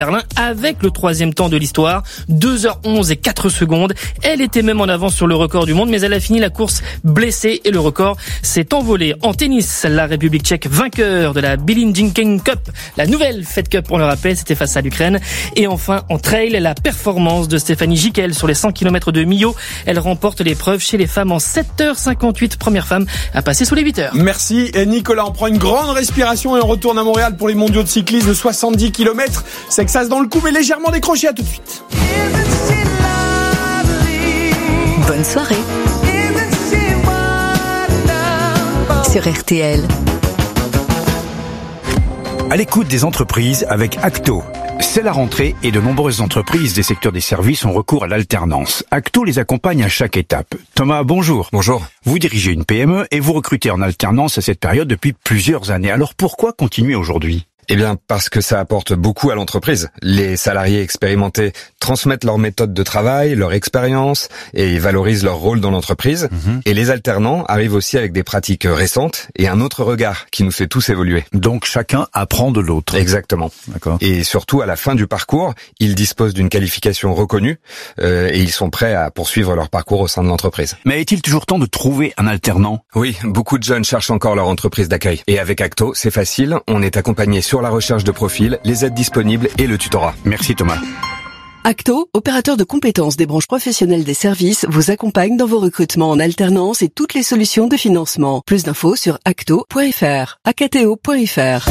Berlin avec le 3e temps de l'histoire, 2h11 et 4 secondes. Elle était même en avance sur le record du monde, mais elle a fini la course blessée et le record s'est envolé. En tennis, la République tchèque vainqueur de la Billie Jean King Cup, la nouvelle Fed Cup, on le rappelle, c'était face à l'Ukraine. Et enfin, en trail, la performance de Stéphanie Giquel sur les 100 km de Millau. Elle remporte l'épreuve chez les femmes en 7h58, première femme à passer sous les 8h. Merci Nicolas, on prend une grande respiration et on retourne à Montréal pour les mondiaux de cyclisme de 70 km. C'est que ça se dans le coup, mais légèrement décroché. À tout de suite. Bonne soirée sur RTL. À l'écoute des entreprises avec Acto. C'est la rentrée et de nombreuses entreprises des secteurs des services ont recours à l'alternance. Acto les accompagne à chaque étape. Thomas, bonjour. Bonjour. Vous dirigez une PME et vous recrutez en alternance à cette période depuis plusieurs années. Alors pourquoi continuer aujourd'hui ? Eh bien, parce que ça apporte beaucoup à l'entreprise. Les salariés expérimentés transmettent leur méthode de travail, leur expérience et valorisent leur rôle dans l'entreprise. Et les alternants arrivent aussi avec des pratiques récentes et un autre regard qui nous fait tous évoluer. Donc chacun apprend de l'autre. Exactement. D'accord. Et surtout, à la fin du parcours, ils disposent d'une qualification reconnue et ils sont prêts à poursuivre leur parcours au sein de l'entreprise. Mais est-il toujours temps de trouver un alternant ? Oui, beaucoup de jeunes cherchent encore leur entreprise d'accueil. Et avec Acto, c'est facile, on est accompagné sur la recherche de profil, les aides disponibles et le tutorat. Merci Thomas. Acto, opérateur de compétences des branches professionnelles des services, vous accompagne dans vos recrutements en alternance et toutes les solutions de financement. Plus d'infos sur acto.fr, acto.fr.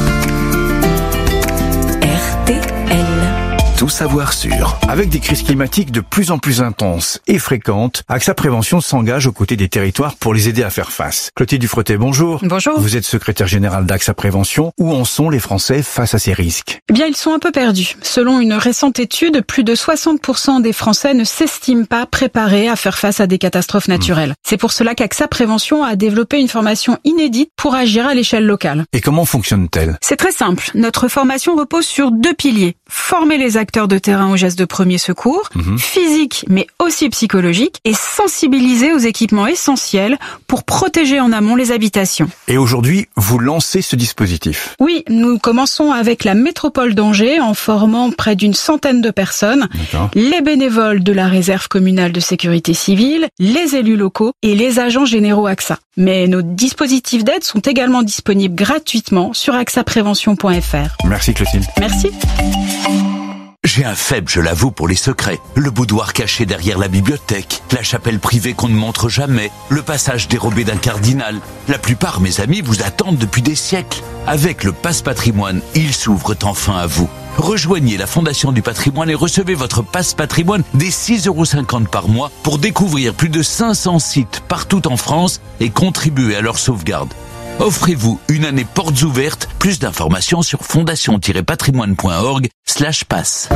RTL. Tout savoir sur. Avec des crises climatiques de plus en plus intenses et fréquentes, AXA Prévention s'engage aux côtés des territoires pour les aider à faire face. Clotilde Dufretet, bonjour. Bonjour. Vous êtes secrétaire générale d'AXA Prévention. Où en sont les Français face à ces risques ? Eh bien, ils sont un peu perdus. Selon une récente étude, plus de 60% des Français ne s'estiment pas préparés à faire face à des catastrophes naturelles. C'est pour cela qu'AXA Prévention a développé une formation inédite pour agir à l'échelle locale. Et comment fonctionne-t-elle ? C'est très simple. Notre formation repose sur 2 piliers. Former les acteurs de terrain aux gestes de premier secours, physique mais aussi psychologique, et sensibiliser aux équipements essentiels pour protéger en amont les habitations. Et aujourd'hui, vous lancez ce dispositif ? Oui, nous commençons avec la métropole d'Angers en formant près d'une centaine de personnes, les bénévoles de la réserve communale de sécurité civile, les élus locaux et les agents généraux AXA. Mais nos dispositifs d'aide sont également disponibles gratuitement sur axaprévention.fr. Merci Clotilde. Merci. J'ai un faible, je l'avoue, pour les secrets. Le boudoir caché derrière la bibliothèque, la chapelle privée qu'on ne montre jamais, le passage dérobé d'un cardinal. La plupart, mes amis, vous attendent depuis des siècles. Avec le Pass Patrimoine, ils s'ouvrent enfin à vous. Rejoignez la Fondation du Patrimoine et recevez votre Pass Patrimoine dès 6,50 € par mois pour découvrir plus de 500 sites partout en France et contribuer à leur sauvegarde. Offrez-vous une année portes ouvertes. Plus d'informations sur fondation-patrimoine.org/pass.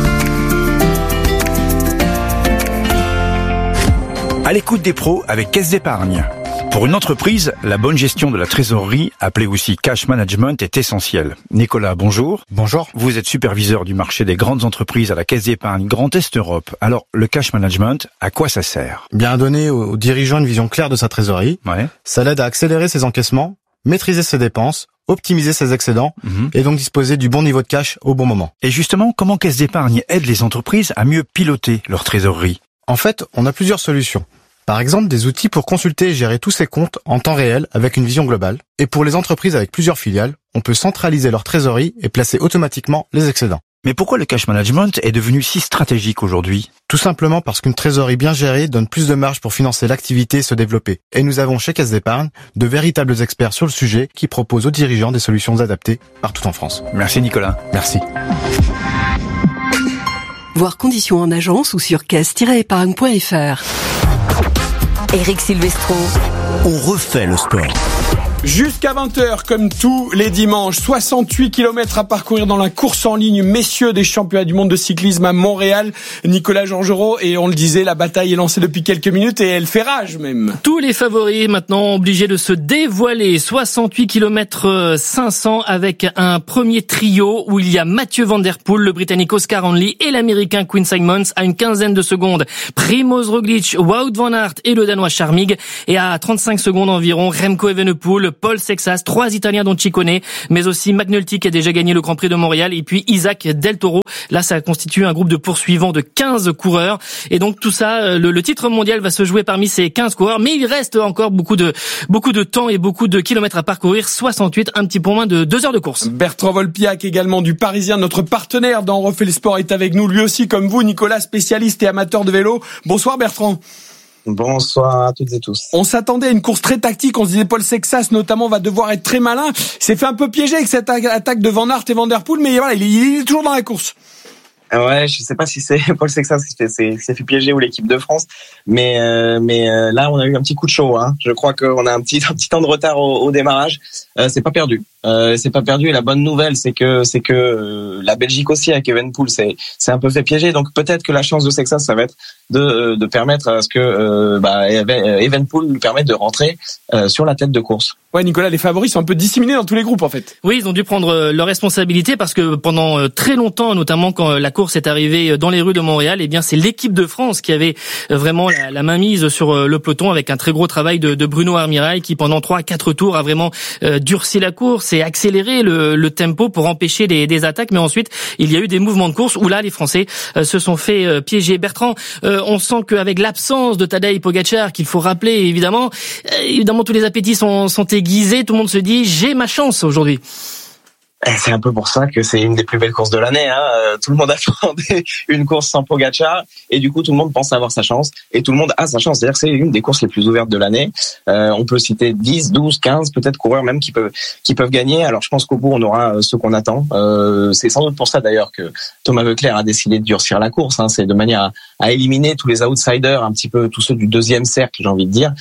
À l'écoute des pros avec Caisse d'Épargne. Pour une entreprise, la bonne gestion de la trésorerie, appelée aussi cash management, est essentielle. Nicolas, bonjour. Bonjour. Vous êtes superviseur du marché des grandes entreprises à la Caisse d'Épargne Grand Est Europe. Alors, le cash management, à quoi ça sert ? Bien donner aux dirigeants une vision claire de sa trésorerie. Ouais. Ça l'aide à accélérer ses encaissements, maîtriser ses dépenses, optimiser ses excédents et donc disposer du bon niveau de cash au bon moment. Et justement, comment Caisse d'Épargne aide les entreprises à mieux piloter leur trésorerie ? En fait, on a plusieurs solutions. Par exemple, des outils pour consulter et gérer tous ses comptes en temps réel avec une vision globale. Et pour les entreprises avec plusieurs filiales, on peut centraliser leur trésorerie et placer automatiquement les excédents. Mais pourquoi le cash management est devenu si stratégique aujourd'hui ? Tout simplement parce qu'une trésorerie bien gérée donne plus de marge pour financer l'activité et se développer. Et nous avons chez Caisse d'Épargne de véritables experts sur le sujet qui proposent aux dirigeants des solutions adaptées partout en France. Merci Nicolas. Merci. Voir conditions en agence ou sur caisse-épargne.fr. Éric Silvestro. On refait le sport. Jusqu'à 20h, comme tous les dimanches, 68 km à parcourir dans la course en ligne messieurs des championnats du monde de cyclisme à Montréal. Nicolas Georgerot, et on le disait, la bataille est lancée depuis quelques minutes et elle fait rage même. Tous les favoris maintenant obligés de se dévoiler. 68 km 500 avec un premier trio où il y a Mathieu Van Der Poel, le Britannique Oscar Hanley et l'Américain Quinn Simmons à une quinzaine de secondes. Primoz Roglic, Wout van Aert et le Danois Charmig. Et à 35 secondes environ, Remco Evenepoel, Paul Sexas, 3 Italiens dont Ciccone, mais aussi McNulty qui a déjà gagné le Grand Prix de Montréal et puis Isaac Del Toro. Là, ça constitue un groupe de poursuivants de 15 coureurs. Et donc tout ça, le titre mondial va se jouer parmi ces 15 coureurs, mais il reste encore beaucoup de temps et beaucoup de kilomètres à parcourir, 68, un petit peu moins de 2 heures de course. Bertrand Volpiac, également du Parisien, notre partenaire dans On refait le sport, est avec nous, lui aussi comme vous, Nicolas, spécialiste et amateur de vélo. Bonsoir Bertrand. Bonsoir à toutes et tous. On s'attendait à une course très tactique, on se disait Paul Sexas notamment va devoir être très malin. Il s'est fait un peu piéger avec cette attaque de Van Aert et Van Der Poel, mais voilà, il est toujours dans la course. Ouais, je sais pas si c'est Paul Sexas qui s'est fait piéger ou l'équipe de France, mais là on a eu un petit coup de chaud. Hein. Je crois qu'on a un petit temps de retard au démarrage. C'est pas perdu. C'est pas perdu. Et la bonne nouvelle, c'est que la Belgique aussi avec Evenepoel c'est un peu fait piéger. Donc peut-être que la chance de Sexas, ça va être de permettre à ce que Evenepoel lui permette de rentrer sur la tête de course. Ouais, Nicolas, les favoris sont un peu disséminés dans tous les groupes en fait. Oui, ils ont dû prendre leurs responsabilités parce que pendant très longtemps, notamment quand la course est arrivée dans les rues de Montréal, eh bien c'est l'équipe de France qui avait vraiment la mainmise sur le peloton avec un très gros travail de Bruno Armirail qui pendant 3 à 4 tours a vraiment durci la course et accéléré le tempo pour empêcher des attaques. Mais ensuite, il y a eu des mouvements de course où là, les Français se sont fait piéger. Bertrand, on sent qu'avec l'absence de Tadej Pogačar, qu'il faut rappeler évidemment tous les appétits sont aiguisés. Tout le monde se dit j'ai ma chance aujourd'hui. C'est un peu pour ça que c'est une des plus belles courses de l'année. Hein. Tout le monde attendait une course sans Pogačar et du coup tout le monde pense avoir sa chance et tout le monde a sa chance. C'est-à-dire que c'est une des courses les plus ouvertes de l'année. On peut citer 10, 12, 15 peut-être coureurs même qui peuvent gagner. Alors je pense qu'au bout on aura ce qu'on attend. C'est sans doute pour ça d'ailleurs que Thomas Voeckler a décidé de durcir la course. Hein. C'est de manière à éliminer tous les outsiders, un petit peu tous ceux du deuxième cercle, j'ai envie de dire.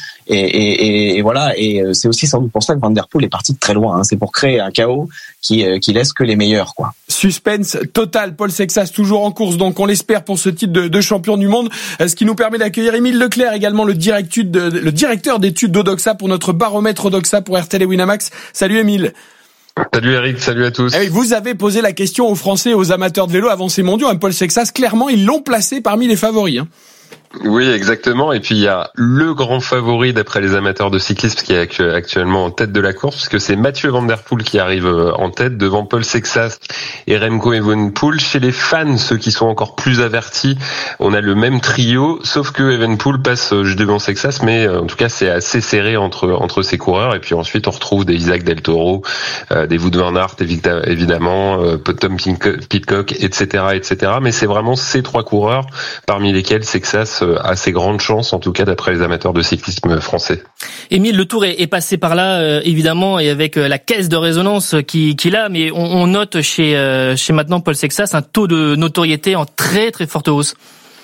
Et voilà. Et c'est aussi sans doute pour ça que Van Der Poel est parti de très loin. Hein. C'est pour créer un chaos qui laisse que les meilleurs, quoi. Suspense total. Paul Sexas toujours en course, donc on l'espère pour ce titre de champion du monde. Ce qui nous permet d'accueillir Émile Leclerc, également le directeur d'études d'Odoxa pour notre baromètre Odoxa pour RTL et Winamax. Salut Émile. Salut Eric, salut à tous. Oui, vous avez posé la question aux Français et aux amateurs de vélo avant ces mondiaux. Paul Sexas, clairement, ils l'ont placé parmi les favoris. Hein. Oui, exactement. Et puis il y a le grand favori d'après les amateurs de cyclisme qui est actuellement en tête de la course, puisque c'est Mathieu Van Der Poel qui arrive en tête devant Paul Sexas et Remco Evenepoel. Chez les fans, ceux qui sont encore plus avertis, on a le même trio, sauf que Evenepoel passe devant Sexas, mais en tout cas c'est assez serré entre ces coureurs. Et puis ensuite on retrouve des Isaac Del Toro, des Wout van Aert évidemment, Tom Pidcock, etc. Mais c'est vraiment ces 3 coureurs parmi lesquels Sexas a ses grandes chances, en tout cas d'après les amateurs de cyclisme français. Émile, le Tour est passé par là, évidemment, et avec la caisse de résonance qu'il a, mais on note chez maintenant Paul Sexas un taux de notoriété en très très forte hausse.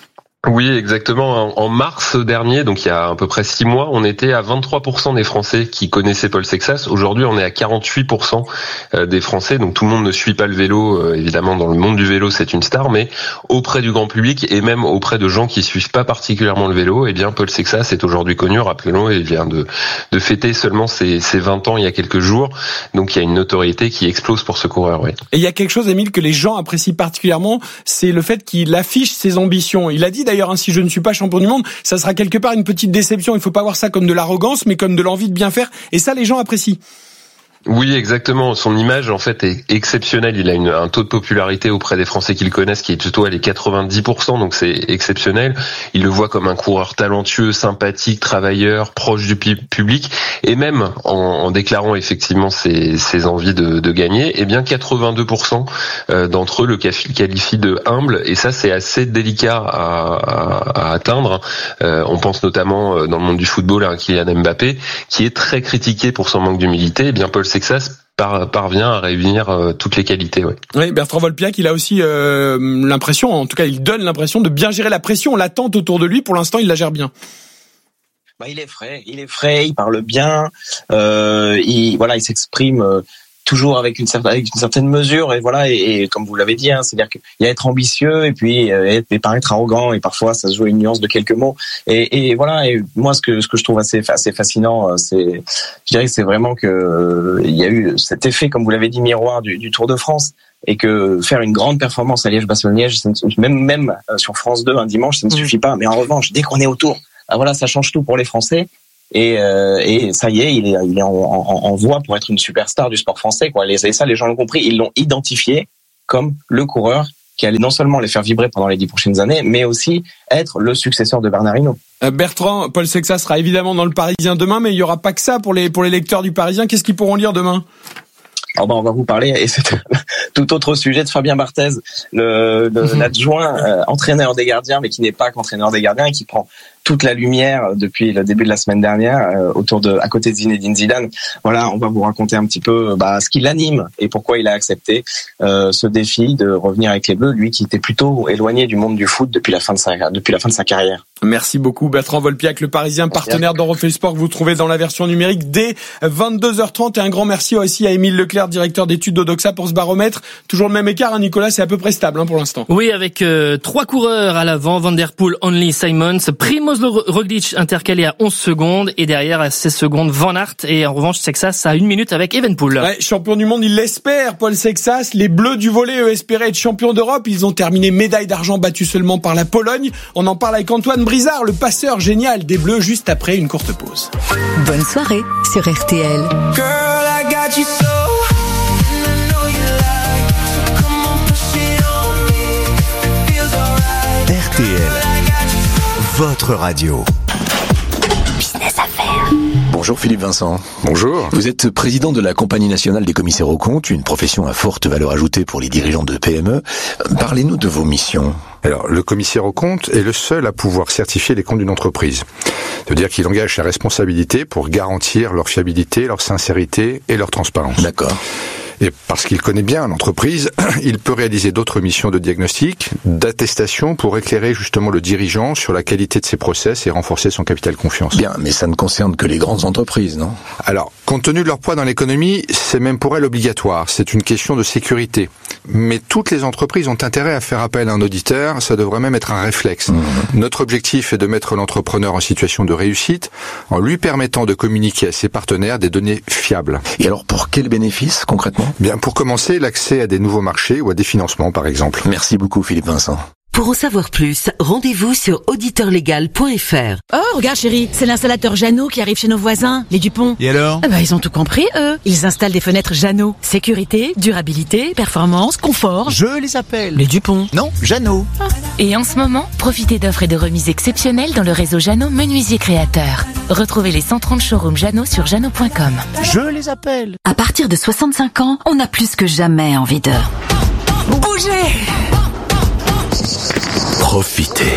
Oui, exactement. En mars dernier, donc il y a à peu près 6 mois, on était à 23% des Français qui connaissaient Paul Sexas. Aujourd'hui, on est à 48% des Français. Donc tout le monde ne suit pas le vélo. Évidemment, dans le monde du vélo, c'est une star, mais auprès du grand public et même auprès de gens qui suivent pas particulièrement le vélo, eh bien Paul Sexas est aujourd'hui connu. Rappelons-le, il vient de fêter seulement ses 20 ans il y a quelques jours. Donc il y a une notoriété qui explose pour ce coureur. Oui. Et il y a quelque chose, Émile, que les gens apprécient particulièrement, c'est le fait qu'il affiche ses ambitions. Il a dit d'ailleurs, si je ne suis pas champion du monde, ça sera quelque part une petite déception. Il faut pas voir ça comme de l'arrogance, mais comme de l'envie de bien faire. Et ça, les gens apprécient. Oui, exactement. Son image, en fait, est exceptionnelle. Il a un taux de popularité auprès des Français qui le connaissent qui est plutôt à les 90%, donc c'est exceptionnel. Il le voit comme un coureur talentueux, sympathique, travailleur, proche du public, et même en déclarant effectivement ses envies de gagner, eh bien 82% d'entre eux le qualifient de humble, et ça c'est assez délicat à atteindre. On pense notamment dans le monde du football à Kylian Mbappé, qui est très critiqué pour son manque d'humilité. Eh bien Paul Sexas parvient à réunir toutes les qualités. Ouais. Oui, Bertrand Volpiac, il a aussi l'impression, en tout cas il donne l'impression de bien gérer la pression latente autour de lui. Pour l'instant, il la gère bien. Il est frais, il parle bien, il s'exprime toujours avec une certaine mesure, et voilà, et comme vous l'avez dit, hein, c'est-à-dire qu'il y a être ambitieux et puis et paraître arrogant, et parfois ça se joue une nuance de quelques mots, et voilà. Et moi, ce que je trouve assez fascinant, je dirais que c'est vraiment que il y a eu cet effet, comme vous l'avez dit, miroir du Tour de France, et que faire une grande performance à Liège-Bastogne-Liège, même sur France 2 un dimanche, ça ne suffit pas, mais en revanche, dès qu'on est au Tour, voilà, ça change tout pour les Français. et ça y est, il est en voie pour être une superstar du sport français, quoi. Et ça, les gens l'ont compris, ils l'ont identifié comme le coureur qui allait non seulement les faire vibrer pendant les 10 prochaines années, mais aussi être le successeur de Bernard Hinault. Bertrand, Paul Sexas sera évidemment dans le Parisien demain, mais il y aura pas que ça pour les lecteurs du Parisien. Qu'est-ce qu'ils pourront lire demain? On va vous parler, et c'est tout autre sujet, de Fabien Barthez, l'adjoint entraîneur des gardiens, mais qui n'est pas qu'entraîneur des gardiens et qui prend toute la lumière depuis le début de la semaine dernière à côté de Zinedine Zidane. Voilà, on va vous raconter un petit peu ce qui l'anime et pourquoi il a accepté ce défi de revenir avec les Bleus, lui qui était plutôt éloigné du monde du foot depuis la fin de sa carrière. Merci beaucoup Bertrand Volpiac, le Parisien, partenaire d'Orofeu Sport que vous trouvez dans la version numérique dès 22h30, et un grand merci aussi à Émile Leclerc, directeur d'études d'Odoxa, pour ce baromètre. Toujours le même écart, Nicolas, c'est à peu près stable pour l'instant. Oui, avec 3 coureurs à l'avant, Van Der Poel, Only, Simons, Primoz Roglic intercalé à 11 secondes, et derrière à 16 secondes Van Aert, et en revanche Sexas à 1 minute avec Evenepoel. Ouais, champion du monde, il l'espère, Paul Sexas. Les Bleus du volley, eux, espéraient être champions d'Europe. Ils ont terminé médaille d'argent, battue seulement par la Pologne. On en parle avec Antoine Brizard, le passeur génial des Bleus, juste après une courte pause. Bonne soirée sur RTL. RTL, votre radio. Business Affaires. Bonjour Philippe Vincent. Bonjour. Vous êtes président de la Compagnie nationale des commissaires aux comptes, une profession à forte valeur ajoutée pour les dirigeants de PME. Parlez-nous de vos missions. Alors, le commissaire aux comptes est le seul à pouvoir certifier les comptes d'une entreprise. C'est-à-dire qu'il engage sa responsabilité pour garantir leur fiabilité, leur sincérité et leur transparence. D'accord. Et parce qu'il connaît bien l'entreprise, il peut réaliser d'autres missions de diagnostic, d'attestation pour éclairer justement le dirigeant sur la qualité de ses process et renforcer son capital confiance. Bien, mais ça ne concerne que les grandes entreprises, non? Alors, compte tenu de leur poids dans l'économie, c'est même pour elles obligatoire. C'est une question de sécurité. Mais toutes les entreprises ont intérêt à faire appel à un auditeur, ça devrait même être un réflexe. Notre objectif est de mettre l'entrepreneur en situation de réussite en lui permettant de communiquer à ses partenaires des données fiables. Et alors, pour quel bénéfice, concrètement? Bien, pour commencer, l'accès à des nouveaux marchés ou à des financements, par exemple. Merci beaucoup, Philippe Vincent. Pour en savoir plus, rendez-vous sur auditeurlegal.fr. Oh, regarde chérie, c'est l'installateur Jeannot qui arrive chez nos voisins, les Dupont. Et alors? Ils ont tout compris, eux. Ils installent des fenêtres Jeannot. Sécurité, durabilité, performance, confort. Je les appelle. Les Dupont. Non, Jeannot. Et en ce moment, profitez d'offres et de remises exceptionnelles dans le réseau Jeannot Menuisier Créateur. Retrouvez les 130 showrooms Jeannot sur jeannot.com. Je les appelle. À partir de 65 ans, on a plus que jamais envie de... Bougez! Profitez.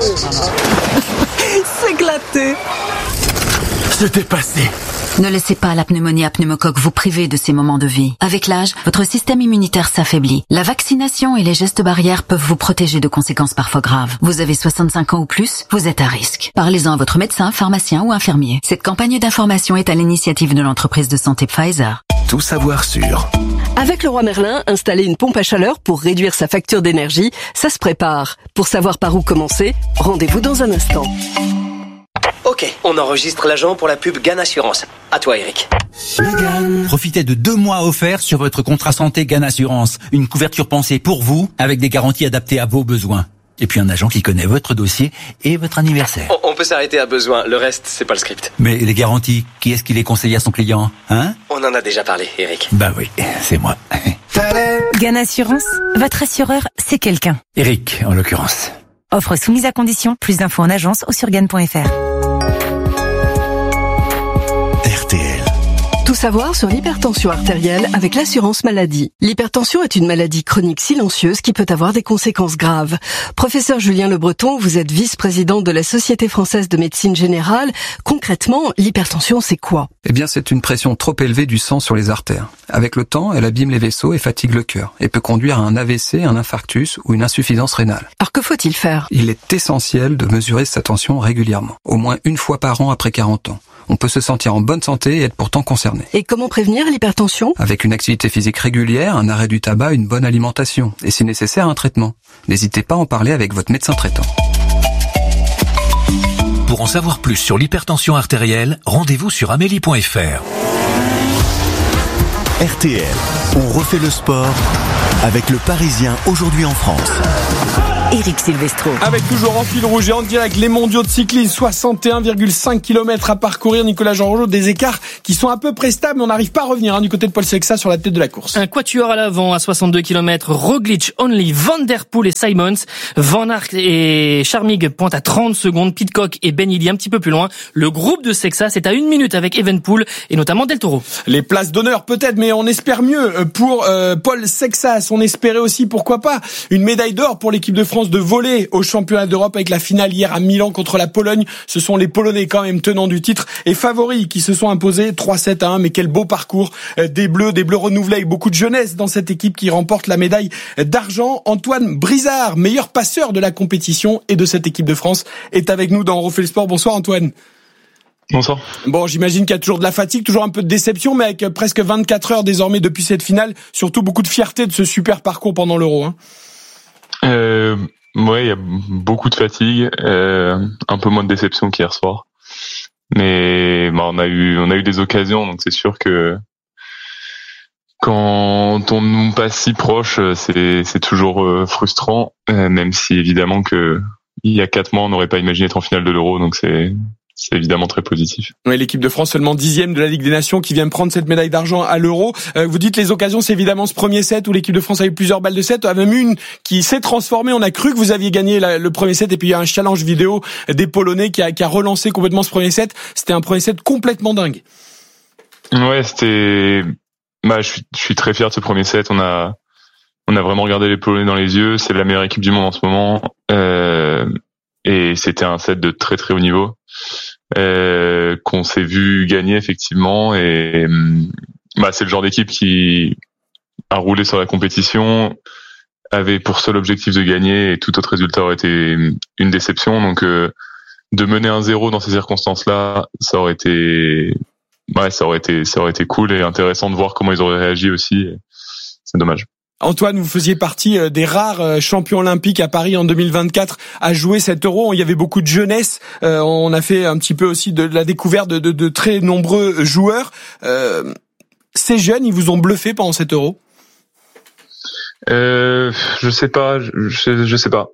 S'éclater. Se dépasser. Ne laissez pas la pneumonie à pneumocoque vous priver de ces moments de vie. Avec l'âge, votre système immunitaire s'affaiblit. La vaccination et les gestes barrières peuvent vous protéger de conséquences parfois graves. Vous avez 65 ans ou plus, vous êtes à risque. Parlez-en à votre médecin, pharmacien ou infirmier. Cette campagne d'information est à l'initiative de l'entreprise de santé Pfizer. Tout savoir sur... Avec Leroy Merlin, installer une pompe à chaleur pour réduire sa facture d'énergie, ça se prépare. Pour savoir par où commencer, rendez-vous dans un instant. Ok, on enregistre l'agent pour la pub GAN Assurance. À toi, Eric. Profitez de 2 mois offerts sur votre contrat santé GAN Assurance. Une couverture pensée pour vous, avec des garanties adaptées à vos besoins. Et puis un agent qui connaît votre dossier et votre anniversaire. On peut s'arrêter à besoin, le reste, c'est pas le script. Mais les garanties, qui est-ce qui les conseille à son client, hein? On en a déjà parlé, Eric. Bah oui, c'est moi. GAN Assurance, votre assureur, c'est quelqu'un. Eric, en l'occurrence. Offre soumise à condition, plus d'infos en agence ou sur GAN.fr. RTL. Tout savoir sur l'hypertension artérielle avec l'assurance maladie. L'hypertension est une maladie chronique silencieuse qui peut avoir des conséquences graves. Professeur Julien Le Breton, vous êtes vice-président de la Société française de médecine générale. Concrètement, l'hypertension, c'est quoi? Eh bien, c'est une pression trop élevée du sang sur les artères. Avec le temps, elle abîme les vaisseaux et fatigue le cœur, et peut conduire à un AVC, un infarctus ou une insuffisance rénale. Alors que faut-il faire? Il est essentiel de mesurer sa tension régulièrement, au moins 1 fois par an après 40 ans. On peut se sentir en bonne santé et être pourtant concerné. Et comment prévenir l'hypertension? Avec une activité physique régulière, un arrêt du tabac, une bonne alimentation, et si nécessaire, un traitement. N'hésitez pas à en parler avec votre médecin traitant. Pour en savoir plus sur l'hypertension artérielle, rendez-vous sur amélie.fr. RTL, on refait le sport avec le Parisien aujourd'hui en France. Éric Silvestro. Avec toujours en fil rouge et en direct les mondiaux de cyclisme, 61,5 km à parcourir. Nicolas Jean-Rojo, des écarts qui sont à peu près stables, mais on n'arrive pas à revenir du côté de Paul Sexas sur la tête de la course. Un quatuor à l'avant à 62 km, Roglic, Only, Van Der Poel et Simons. Van Aert et Charmig pointent à 30 secondes, Pidcock et Ben Illy un petit peu plus loin. Le groupe de Sexas est à 1 minute avec Evenepoel et notamment Del Toro. Les places d'honneur peut-être, mais on espère mieux pour Paul Sexas. On espérait aussi, pourquoi pas, une médaille d'or pour l'équipe de France de volley au championnat d'Europe avec la finale hier à Milan contre la Pologne. Ce sont les Polonais quand même tenants du titre et favoris qui se sont imposés 3-7-1. Mais quel beau parcours des Bleus renouvelés avec beaucoup de jeunesse dans cette équipe qui remporte la médaille d'argent. Antoine Brizard, meilleur passeur de la compétition et de cette équipe de France, est avec nous dans On refait le sport. Bonsoir Antoine. Bonsoir. Bon, j'imagine qu'il y a toujours de la fatigue, toujours un peu de déception, mais avec presque 24 heures désormais depuis cette finale, surtout beaucoup de fierté de ce super parcours pendant l'Euro. Ouais, il y a beaucoup de fatigue, un peu moins de déception qu'hier soir. Mais on a eu des occasions, donc c'est sûr que quand on nous passe si proche, c'est toujours frustrant, même si évidemment que il y a 4 mois on n'aurait pas imaginé être en finale de l'Euro, donc c'est évidemment très positif. Oui, l'équipe de France seulement 10e de la Ligue des Nations qui vient prendre cette médaille d'argent à l'Euro. Vous dites les occasions, c'est évidemment ce premier set où l'équipe de France a eu plusieurs balles de set. Il y a même une qui s'est transformée. On a cru que vous aviez gagné le premier set et puis il y a un challenge vidéo des Polonais qui a relancé complètement ce premier set. C'était un premier set complètement dingue. Ouais, c'était... je suis très fier de ce premier set. On a vraiment regardé les Polonais dans les yeux. C'est la meilleure équipe du monde en ce moment. Et c'était un set de très très haut niveau. Qu'on s'est vu gagner effectivement et c'est le genre d'équipe qui a roulé sur la compétition, avait pour seul objectif de gagner et tout autre résultat aurait été une déception. Donc de mener 1-0 dans ces circonstances-là, ça aurait été cool et intéressant de voir comment ils auraient réagi aussi. C'est dommage. Antoine, vous faisiez partie des rares champions olympiques à Paris en 2024 à jouer cet Euro. Il y avait beaucoup de jeunesse. On a fait un petit peu aussi de la découverte de très nombreux joueurs. Ces jeunes, ils vous ont bluffé pendant cet Euro? Je sais pas. Je sais pas.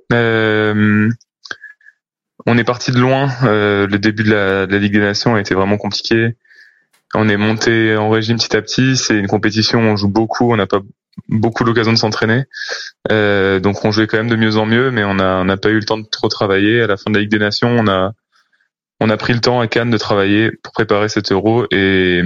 On est parti de loin. Le début de la Ligue des Nations a été vraiment compliqué. On est monté en régime petit à petit. C'est une compétition où on joue beaucoup. On n'a pas beaucoup l'occasion de s'entraîner, donc on jouait quand même de mieux en mieux, mais on n'a pas eu le temps de trop travailler. À la fin de la Ligue des Nations, on a pris le temps à Cannes de travailler pour préparer cet Euro et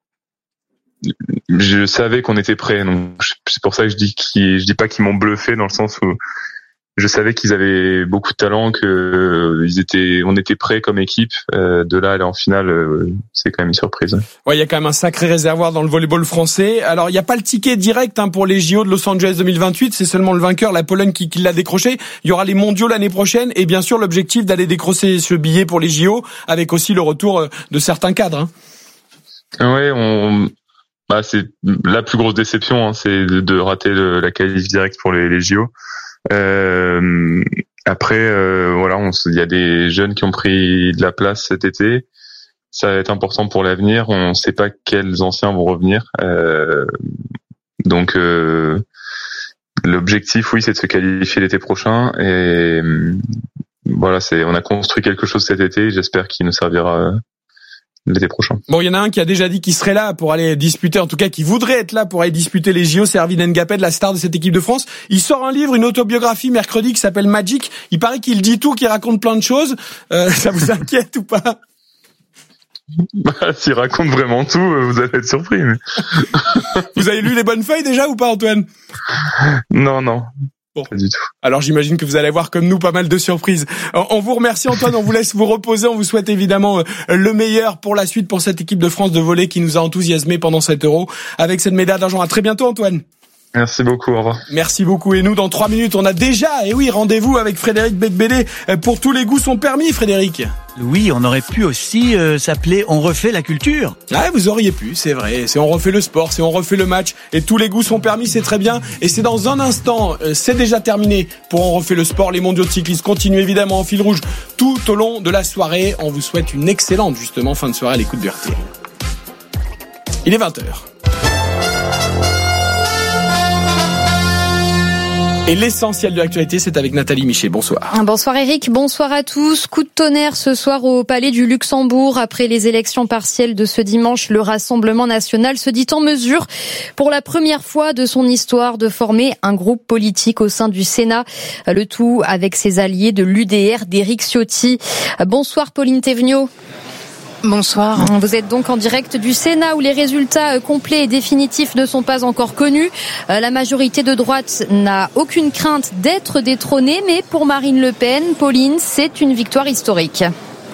je savais qu'on était prêts. Donc c'est pour ça que je dis pas qu'ils m'ont bluffé, dans le sens où je savais qu'ils avaient beaucoup de talent, on était prêts comme équipe. De là à aller en finale, c'est quand même une surprise. Ouais, il y a quand même un sacré réservoir dans le volleyball français. Alors, il n'y a pas le ticket direct pour les JO de Los Angeles 2028. C'est seulement le vainqueur, la Pologne, qui l'a décroché. Il y aura les mondiaux l'année prochaine et bien sûr l'objectif d'aller décrocher ce billet pour les JO, avec aussi le retour de certains cadres. Ouais, c'est la plus grosse déception, c'est de rater la qualif directe pour les JO. Après, il y a des jeunes qui ont pris de la place cet été. Ça va être important pour l'avenir. On ne sait pas quels anciens vont revenir. Donc, l'objectif, oui, c'est de se qualifier l'été prochain. Et on a construit quelque chose cet été. J'espère qu'il nous servira l'été prochain. Bon, il y en a un qui a déjà dit qu'il serait là pour aller disputer, en tout cas qui voudrait être là pour aller disputer les JO, c'est Erwin Ngapet, la star de cette équipe de France. Il sort un livre, une autobiographie mercredi qui s'appelle Magic. Il paraît qu'il dit tout, qu'il raconte plein de choses. Ça vous inquiète ou pas? S'il raconte vraiment tout, vous allez être surpris. Mais... Vous avez lu les bonnes feuilles déjà ou pas, Antoine? Non. Bon. Pas du tout. Alors j'imagine que vous allez avoir comme nous pas mal de surprises. On vous remercie Antoine, on vous laisse vous reposer, on vous souhaite évidemment le meilleur pour la suite pour cette équipe de France de volley qui nous a enthousiasmés pendant cet Euro avec cette médaille d'argent. À très bientôt Antoine. Merci beaucoup, au revoir. Merci beaucoup. Et nous, dans 3 minutes, on a déjà, rendez-vous avec Frédéric Becbédé pour tous les goûts sont permis, Frédéric. Oui, on aurait pu aussi s'appeler On refait la culture. Ah, vous auriez pu, c'est vrai. C'est On refait le sport, c'est On refait le match. Et tous les goûts sont permis, c'est très bien. Et c'est dans un instant, c'est déjà terminé pour On refait le sport. Les mondiaux de cyclisme continuent évidemment en fil rouge tout au long de la soirée. On vous souhaite une excellente, justement, fin de soirée à l'écoute de RTL. Il est 20h. Et l'essentiel de l'actualité, c'est avec Nathalie Miché. Bonsoir. Bonsoir Eric, bonsoir à tous. Coup de tonnerre ce soir au Palais du Luxembourg. Après les élections partielles de ce dimanche, le Rassemblement national se dit en mesure, pour la première fois de son histoire, de former un groupe politique au sein du Sénat. Le tout avec ses alliés de l'UDR d'Éric Ciotti. Bonsoir Pauline Thévenoud. Bonsoir. Vous êtes donc en direct du Sénat où les résultats complets et définitifs ne sont pas encore connus. La majorité de droite n'a aucune crainte d'être détrônée, mais pour Marine Le Pen, Pauline, c'est une victoire historique.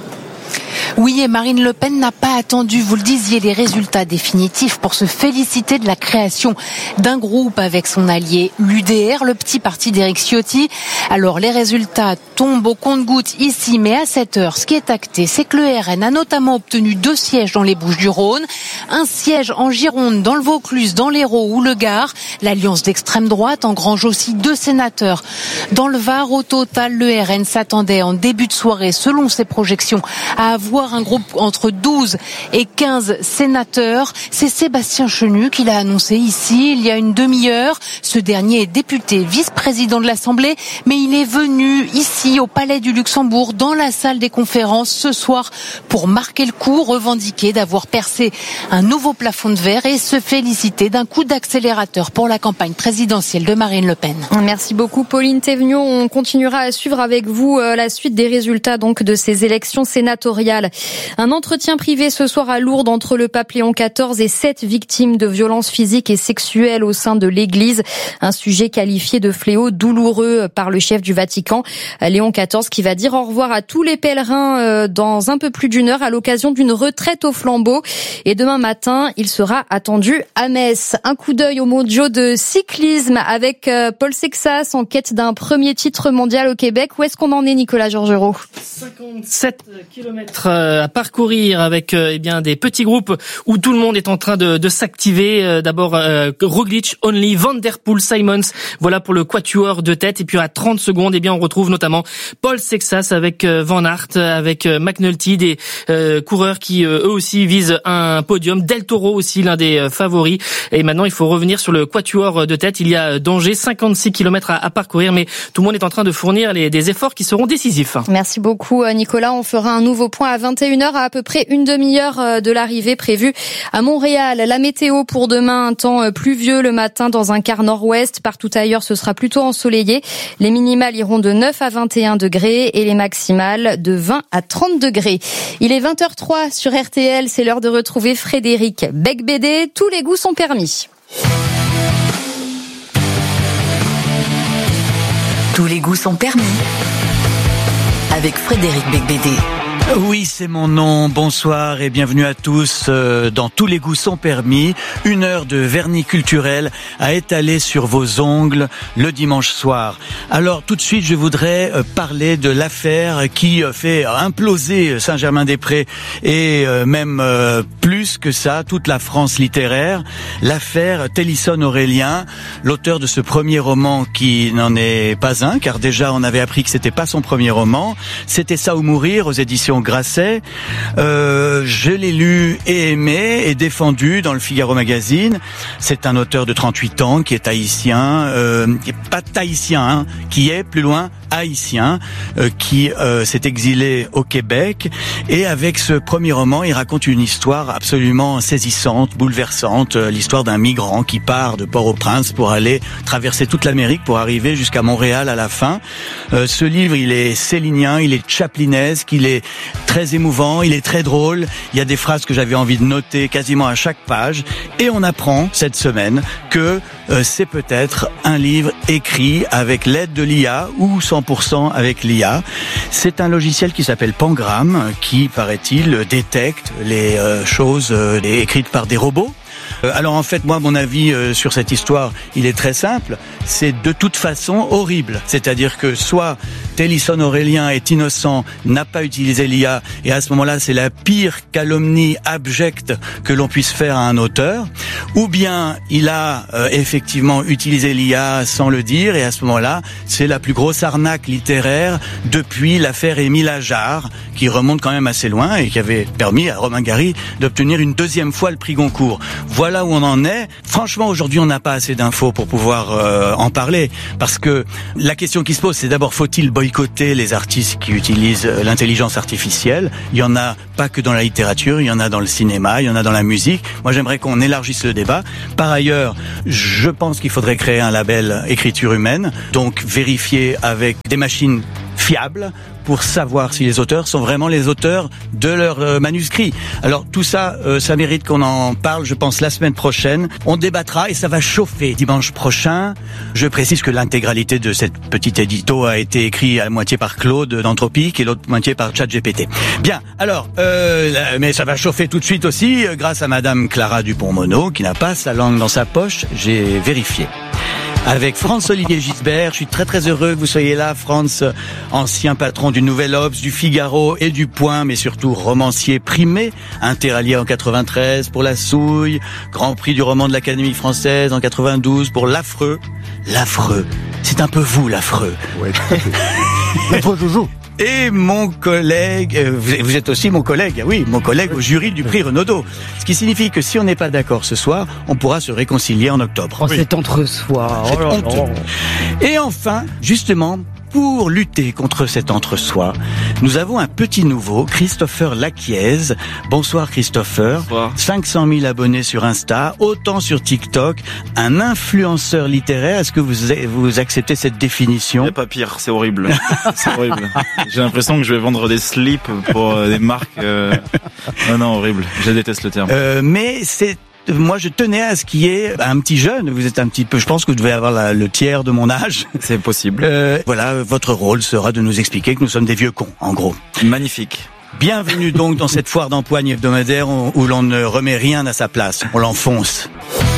Oui, et Marine Le Pen n'a pas attendu, vous le disiez, les résultats définitifs pour se féliciter de la création d'un groupe avec son allié l'UDR, le petit parti d'Éric Ciotti. Alors les résultats tombent au compte-gouttes ici, mais à cette heure, ce qui est acté, c'est que le RN a notamment obtenu 2 sièges dans les Bouches-du-Rhône, un siège en Gironde, dans le Vaucluse, dans l'Hérault ou le Gard. L'alliance d'extrême droite engrange aussi 2 sénateurs. Dans le Var, au total, le RN s'attendait en début de soirée, selon ses projections, à avoir un groupe entre 12 et 15 sénateurs. C'est Sébastien Chenu qui l'a annoncé ici il y a une demi-heure. Ce dernier est député, vice-président de l'Assemblée, mais il est venu ici au Palais du Luxembourg, dans la salle des conférences ce soir, pour marquer le coup, revendiquer d'avoir percé un nouveau plafond de verre et se féliciter d'un coup d'accélérateur pour la campagne présidentielle de Marine Le Pen. Merci beaucoup Pauline Thévenoud. On continuera à suivre avec vous la suite des résultats donc de ces élections sénatoriales. Un entretien privé ce soir à Lourdes entre le pape Léon XIV et 7 victimes de violences physiques et sexuelles au sein de l'Église. Un sujet qualifié de fléau douloureux par le chef du Vatican, Léon XIV, qui va dire au revoir à tous les pèlerins dans un peu plus d'une heure à l'occasion d'une retraite au flambeau. Et demain matin, il sera attendu à Metz. Un coup d'œil aux mondiaux de cyclisme avec Paul Sexas en quête d'un premier titre mondial au Québec. Où est-ce qu'on en est, Nicolas Georgerot? 57 kilomètres à parcourir avec des petits groupes où tout le monde est en train de s'activer. D'abord Roglic, Only, Van Der Poel, Simons. Voilà pour le quatuor de tête. Et puis à 30 secondes, on retrouve notamment Paul Sexas avec Van Aert, avec McNulty, des coureurs qui eux aussi visent un podium. Del Toro aussi, l'un des favoris. Et maintenant, il faut revenir sur le quatuor de tête. Il y a danger, 56 kilomètres à parcourir, mais tout le monde est en train de fournir des efforts qui seront décisifs. Merci beaucoup Nicolas. On fera un nouveau point à 21h, à peu près une demi-heure de l'arrivée prévue à Montréal. La météo pour demain, un temps pluvieux le matin dans un quart nord-ouest. Partout ailleurs, ce sera plutôt ensoleillé. Les minimales iront de 9 à 21 degrés et les maximales de 20 à 30 degrés. Il est 20h03 sur RTL. C'est l'heure de retrouver Frédéric Becbédé. Tous les goûts sont permis. Tous les goûts sont permis. Avec Frédéric Becbédé. Oui, c'est mon nom. Bonsoir et bienvenue à tous dans Tous les goûts sont permis. 1 heure de vernis culturel à étaler sur vos ongles le dimanche soir. Alors tout de suite, je voudrais parler de l'affaire qui fait imploser Saint-Germain-des-Prés et même plus que ça, toute la France littéraire. L'affaire Tennyson-Aurélien, l'auteur de ce premier roman qui n'en est pas un, car déjà on avait appris que c'était pas son premier roman. C'était Ça ou mourir aux éditions Grasset. Je l'ai lu et aimé et défendu dans le Figaro Magazine. C'est un auteur de 38 ans qui est haïtien, qui est pas tahitien, qui est plus loin haïtien, qui s'est exilé au Québec. Et avec ce premier roman, il raconte une histoire absolument saisissante, bouleversante, l'histoire d'un migrant qui part de Port-au-Prince pour aller traverser toute l'Amérique pour arriver jusqu'à Montréal à la fin. Ce livre, il est célinien, il est chaplinesque, il est très émouvant, il est très drôle. Il y a des phrases que j'avais envie de noter quasiment à chaque page. Et on apprend cette semaine que c'est peut-être un livre écrit avec l'aide de l'IA ou 100% avec l'IA. C'est un logiciel qui s'appelle Pangram qui, paraît-il, détecte les choses écrites par des robots. Alors en fait, moi, mon avis sur cette histoire, il est très simple. C'est de toute façon horrible. C'est-à-dire que soit Télisson Aurélien est innocent, n'a pas utilisé l'IA, et à ce moment-là, c'est la pire calomnie abjecte que l'on puisse faire à un auteur, ou bien il a effectivement utilisé l'IA sans le dire, et à ce moment-là, c'est la plus grosse arnaque littéraire depuis l'affaire Émile Ajar, qui remonte quand même assez loin et qui avait permis à Romain Gary d'obtenir une deuxième fois le prix Goncourt. Voilà où on en est. Franchement, aujourd'hui, on n'a pas assez d'infos pour pouvoir en parler, parce que la question qui se pose, c'est d'abord, faut-il boycotter les artistes qui utilisent l'intelligence artificielle? Il y en a pas que dans la littérature, il y en a dans le cinéma, il y en a dans la musique. Moi, j'aimerais qu'on élargisse le débat. Par ailleurs, je pense qu'il faudrait créer un label écriture humaine, donc vérifier avec des machines fiables pour savoir si les auteurs sont vraiment les auteurs de leur manuscrit. Alors tout ça, ça mérite qu'on en parle, je pense, la semaine prochaine. On débattra et ça va chauffer dimanche prochain. Je précise que l'intégralité de cette petite édito a été écrit à moitié par Claude d'Anthropique et l'autre moitié par ChatGPT. Bien, alors, mais ça va chauffer tout de suite aussi grâce à Madame Clara Dupont-Mono qui n'a pas sa langue dans sa poche, j'ai vérifié. Avec Franz-Olivier Gisbert, je suis très très heureux que vous soyez là, Franz, ancien patron du Nouvel Obs, du Figaro et du Point, mais surtout romancier primé, interallié en 93 pour La Souille, Grand Prix du roman de l'Académie française en 92 pour L'Affreux. L'Affreux, c'est un peu vous, l'Affreux. Oui, tout à fait. L'affreux Joujou. Et mon collègue, vous êtes aussi mon collègue, oui, mon collègue au jury du prix Renaudot. Ce qui signifie que si on n'est pas d'accord ce soir, on pourra se réconcilier en octobre. Oh, oui. C'est entre-soi. C'est honteux. Et enfin, justement, pour lutter contre cet entre-soi, nous avons un petit nouveau, Christopher Laquiez. Bonsoir Christopher. Bonsoir. 500 000 abonnés sur Insta, autant sur TikTok, un influenceur littéraire. Est-ce que vous acceptez cette définition? Il n'y a pas pire, c'est horrible. C'est horrible. J'ai l'impression que je vais vendre des slips pour des marques. Non, horrible. Je déteste le terme. Mais moi, je tenais à ce qu'il y ait un petit jeune. Vous êtes un petit peu, je pense que vous devez avoir le tiers de mon âge. C'est possible. Voilà, votre rôle sera de nous expliquer que nous sommes des vieux cons, en gros. Magnifique. Bienvenue donc dans cette foire d'empoigne hebdomadaire où l'on ne remet rien à sa place. On l'enfonce.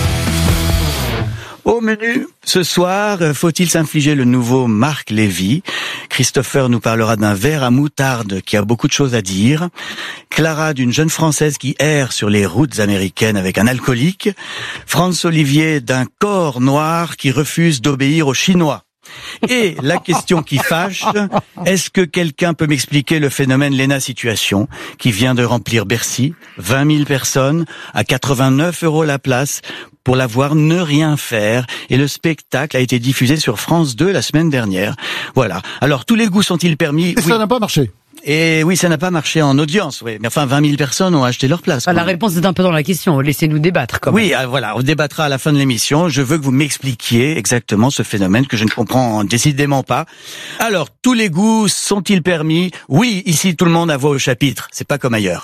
Au menu, ce soir, faut-il s'infliger le nouveau Marc Lévy? Christopher nous parlera d'un verre à moutarde qui a beaucoup de choses à dire. Clara d'une jeune Française qui erre sur les routes américaines avec un alcoolique. Franz-Olivier d'un corps noir qui refuse d'obéir aux Chinois. Et la question qui fâche, est-ce que quelqu'un peut m'expliquer le phénomène Léna Situation qui vient de remplir Bercy, 20 000 personnes, à 89 € la place, pour la voir ne rien faire, et le spectacle a été diffusé sur France 2 la semaine dernière. Voilà. Alors, tous les goûts sont-ils permis? Et ça n'a pas marché. Et oui, ça n'a pas marché en audience, oui. Mais enfin, 20 000 personnes ont acheté leur place. La réponse est un peu dans la question. Laissez-nous débattre, quand même. Oui, voilà. On débattra à la fin de l'émission. Je veux que vous m'expliquiez exactement ce phénomène que je ne comprends décidément pas. Alors, tous les goûts sont-ils permis? Oui, ici, tout le monde a voix au chapitre. C'est pas comme ailleurs.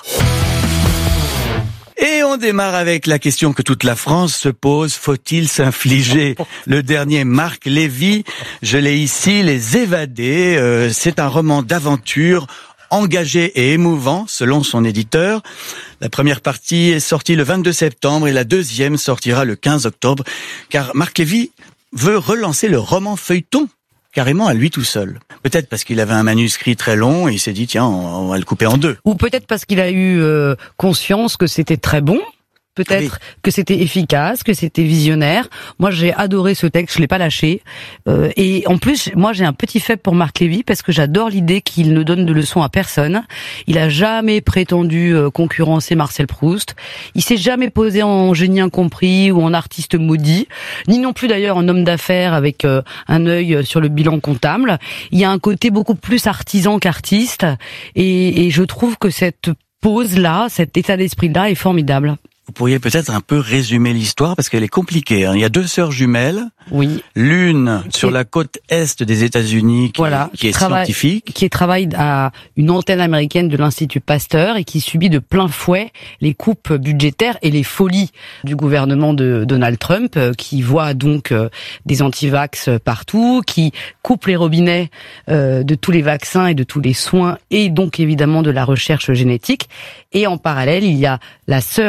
Et on démarre avec la question que toute la France se pose. Faut-il s'infliger le dernier Marc Lévy? Je l'ai ici, Les Évadés. C'est un roman d'aventure engagé et émouvant, selon son éditeur. La première partie est sortie le 22 septembre et la deuxième sortira le 15 octobre. Car Marc Lévy veut relancer le roman feuilleton carrément à lui tout seul. Peut-être parce qu'il avait un manuscrit très long et il s'est dit, tiens, on va le couper en deux. Ou peut-être parce qu'il a eu conscience que c'était très bon. Peut-être que c'était efficace, que c'était visionnaire. Moi, j'ai adoré ce texte, je l'ai pas lâché. Et en plus, moi, j'ai un petit faible pour Marc Lévy parce que j'adore l'idée qu'il ne donne de leçons à personne. Il a jamais prétendu concurrencer Marcel Proust. Il s'est jamais posé en génie incompris ou en artiste maudit, ni non plus d'ailleurs en homme d'affaires avec un œil sur le bilan comptable. Il y a un côté beaucoup plus artisan qu'artiste, et je trouve que cette pose-là, cet état d'esprit-là est formidable. Vous pourriez peut-être un peu résumer l'histoire parce qu'elle est compliquée. Il y a deux sœurs jumelles. Oui. L'une sur la côte est des États-Unis qui est scientifique. Qui travaille à une antenne américaine de l'Institut Pasteur et qui subit de plein fouet les coupes budgétaires et les folies du gouvernement de Donald Trump, qui voit donc des anti-vax partout, qui coupe les robinets de tous les vaccins et de tous les soins et donc évidemment de la recherche génétique. Et en parallèle, il y a la sœur jumelle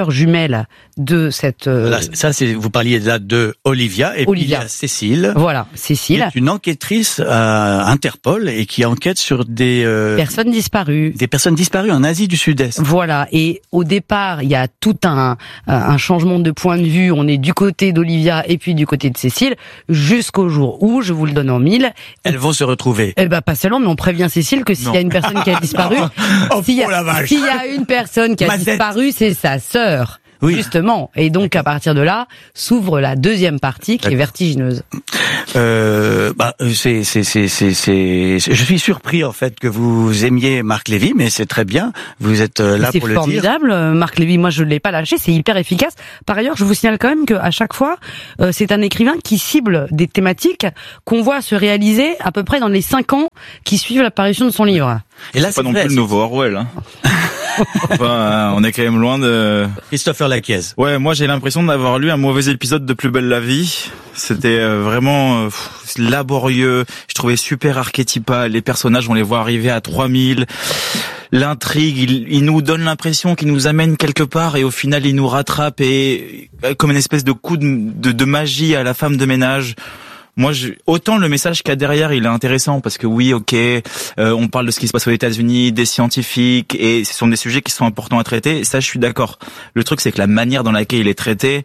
fusionnel de cette... Là, ça, vous parliez là de Olivia, et puis il y a Cécile. Voilà, Cécile. Qui est une enquêtrice à Interpol et qui enquête sur des... personnes disparues. Des personnes disparues en Asie du Sud-Est. Voilà, et au départ, il y a tout un changement de point de vue. On est du côté d'Olivia et puis du côté de Cécile, jusqu'au jour où, je vous le donne en mille... Elles vont se retrouver. Eh ben, pas seulement, mais on prévient Cécile que s'il y a une personne qui a disparu, s'il y a une personne qui a disparu, c'est sa sœur. Oui. Justement. Et donc, à partir de là, s'ouvre la deuxième partie qui est vertigineuse. Je suis surpris, en fait, que vous aimiez Marc Lévy, mais c'est très bien. Vous êtes là pour le dire. C'est formidable. Marc Lévy, moi, je ne l'ai pas lâché. C'est hyper efficace. Par ailleurs, je vous signale quand même qu'à chaque fois, c'est un écrivain qui cible des thématiques qu'on voit se réaliser à peu près dans les 5 ans qui suivent l'apparition de son livre. Et là, c'est pas non plus le nouveau Orwell, hein. Enfin, on est quand même loin de... Christopher Laquiez. Ouais, moi j'ai l'impression d'avoir lu un mauvais épisode de Plus belle la vie. C'était vraiment laborieux. Je trouvais super archétypal. Les personnages, on les voit arriver à 3000. L'intrigue, il nous donne l'impression qu'il nous amène quelque part et au final il nous rattrape et comme une espèce de coup de magie à la femme de ménage. Moi, autant le message qu'il y a derrière, il est intéressant parce que oui, ok, on parle de ce qui se passe aux États-Unis, des scientifiques, et ce sont des sujets qui sont importants à traiter. Ça, je suis d'accord. Le truc, c'est que la manière dans laquelle il est traité,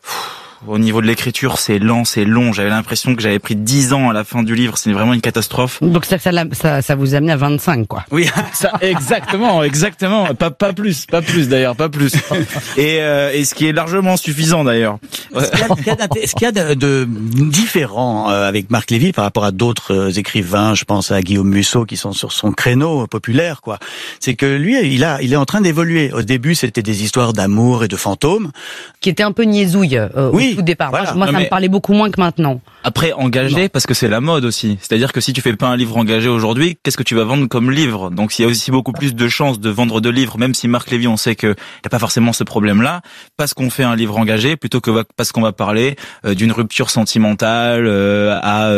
au niveau de l'écriture, c'est lent, c'est long. J'avais l'impression que j'avais pris 10 ans à la fin du livre. C'est vraiment une catastrophe. Donc ça vous a amené à 25, quoi. Oui, ça, exactement. Pas plus d'ailleurs, pas plus. Et ce qui est largement suffisant d'ailleurs. Est-ce qu'il y a de différent avec Marc Lévy par rapport à d'autres écrivains? Je pense à Guillaume Musso qui sont sur son créneau populaire, quoi. C'est que lui, il est en train d'évoluer. Au début, c'était des histoires d'amour et de fantômes, qui étaient un peu niaisouilles. Oui. Tout départ. Voilà. Moi, ça me parlait beaucoup moins que maintenant. Après, engagé, parce que c'est la mode aussi. C'est-à-dire que si tu fais pas un livre engagé aujourd'hui, qu'est-ce que tu vas vendre comme livre? Donc, il y a aussi beaucoup plus de chances de vendre de livres, même si Marc Lévy, on sait que y a pas forcément ce problème-là, parce qu'on fait un livre engagé, plutôt que parce qu'on va parler d'une rupture sentimentale à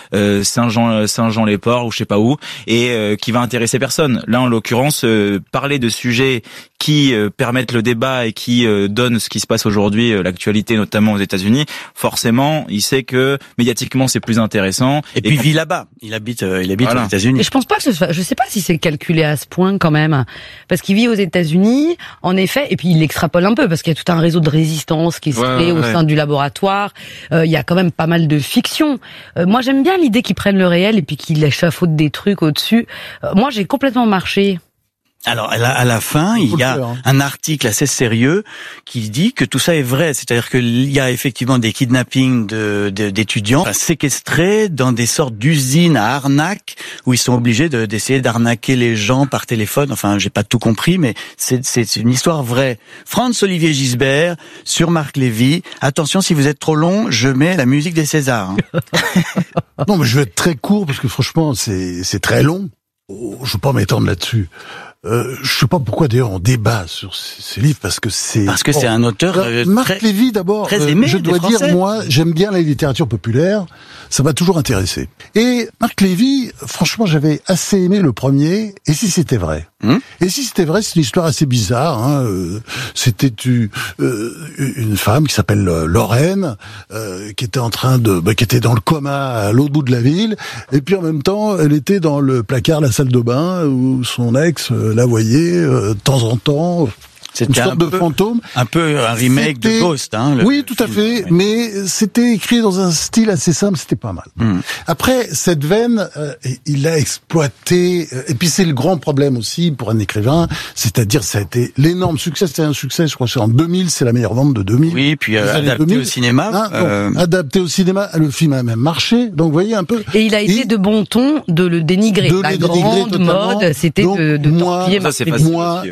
Saint-Jean-les-Ports ou je sais pas où, et qui va intéresser personne. Là, en l'occurrence, parler de sujets qui permettent le débat et qui donnent ce qui se passe aujourd'hui, l'actualité notamment aux États-Unis, forcément, il sait que médiatiquement c'est plus intéressant. Et puis il vit là-bas, il habite voilà. Aux États-Unis. Et je pense pas que je sais pas si c'est calculé à ce point quand même, parce qu'il vit aux États-Unis, en effet, et puis il l'extrapole un peu parce qu'il y a tout un réseau de résistance qui se crée au sein du laboratoire. Il y a quand même pas mal de fiction. Moi, j'aime bien l'idée qu'ils prennent le réel et puis qu'ils échafaudent des trucs au-dessus. Moi, j'ai complètement marché. Alors, à la fin, il y a un article assez sérieux qui dit que tout ça est vrai. C'est-à-dire qu'il y a effectivement des kidnappings d'étudiants séquestrés dans des sortes d'usines à arnaque où ils sont obligés d'essayer d'arnaquer les gens par téléphone. Enfin, j'ai pas tout compris, mais c'est une histoire vraie. Franz-Olivier Gisbert sur Marc Lévy. Attention, si vous êtes trop long, je mets la musique des Césars. Non, mais je vais être très court parce que franchement, c'est très long. Je veux pas m'étendre là-dessus. Je sais pas pourquoi d'ailleurs on débat sur ces livres parce que c'est un auteur Marc Lévy d'abord. Je dois dire, moi j'aime bien la littérature populaire, ça m'a toujours intéressé. Et Marc Lévy, franchement, j'avais assez aimé le premier. Et si c'était vrai? Et si c'était vrai, c'est une histoire assez bizarre. C'était une femme qui s'appelle Lorraine, qui était en train qui était dans le coma à l'autre bout de la ville, et puis en même temps, elle était dans le placard, la salle de bain, où son ex la voyait de temps en temps. Une sorte de fantôme. Un peu un remake de Ghost, oui, tout à fait. Mais c'était écrit dans un style assez simple, c'était pas mal. Après, cette veine, il l'a exploité. Et puis c'est le grand problème aussi pour un écrivain, c'est-à-dire ça a été l'énorme succès. C'était un succès, je crois, c'est en 2000, c'est la meilleure vente de 2000. Oui, puis adapté au cinéma. Adapté au cinéma, le film a même marché. Donc vous voyez un peu. Et il a été de bon ton de le dénigrer. La grande mode, c'était de torpiller Marc Lévy. Moi,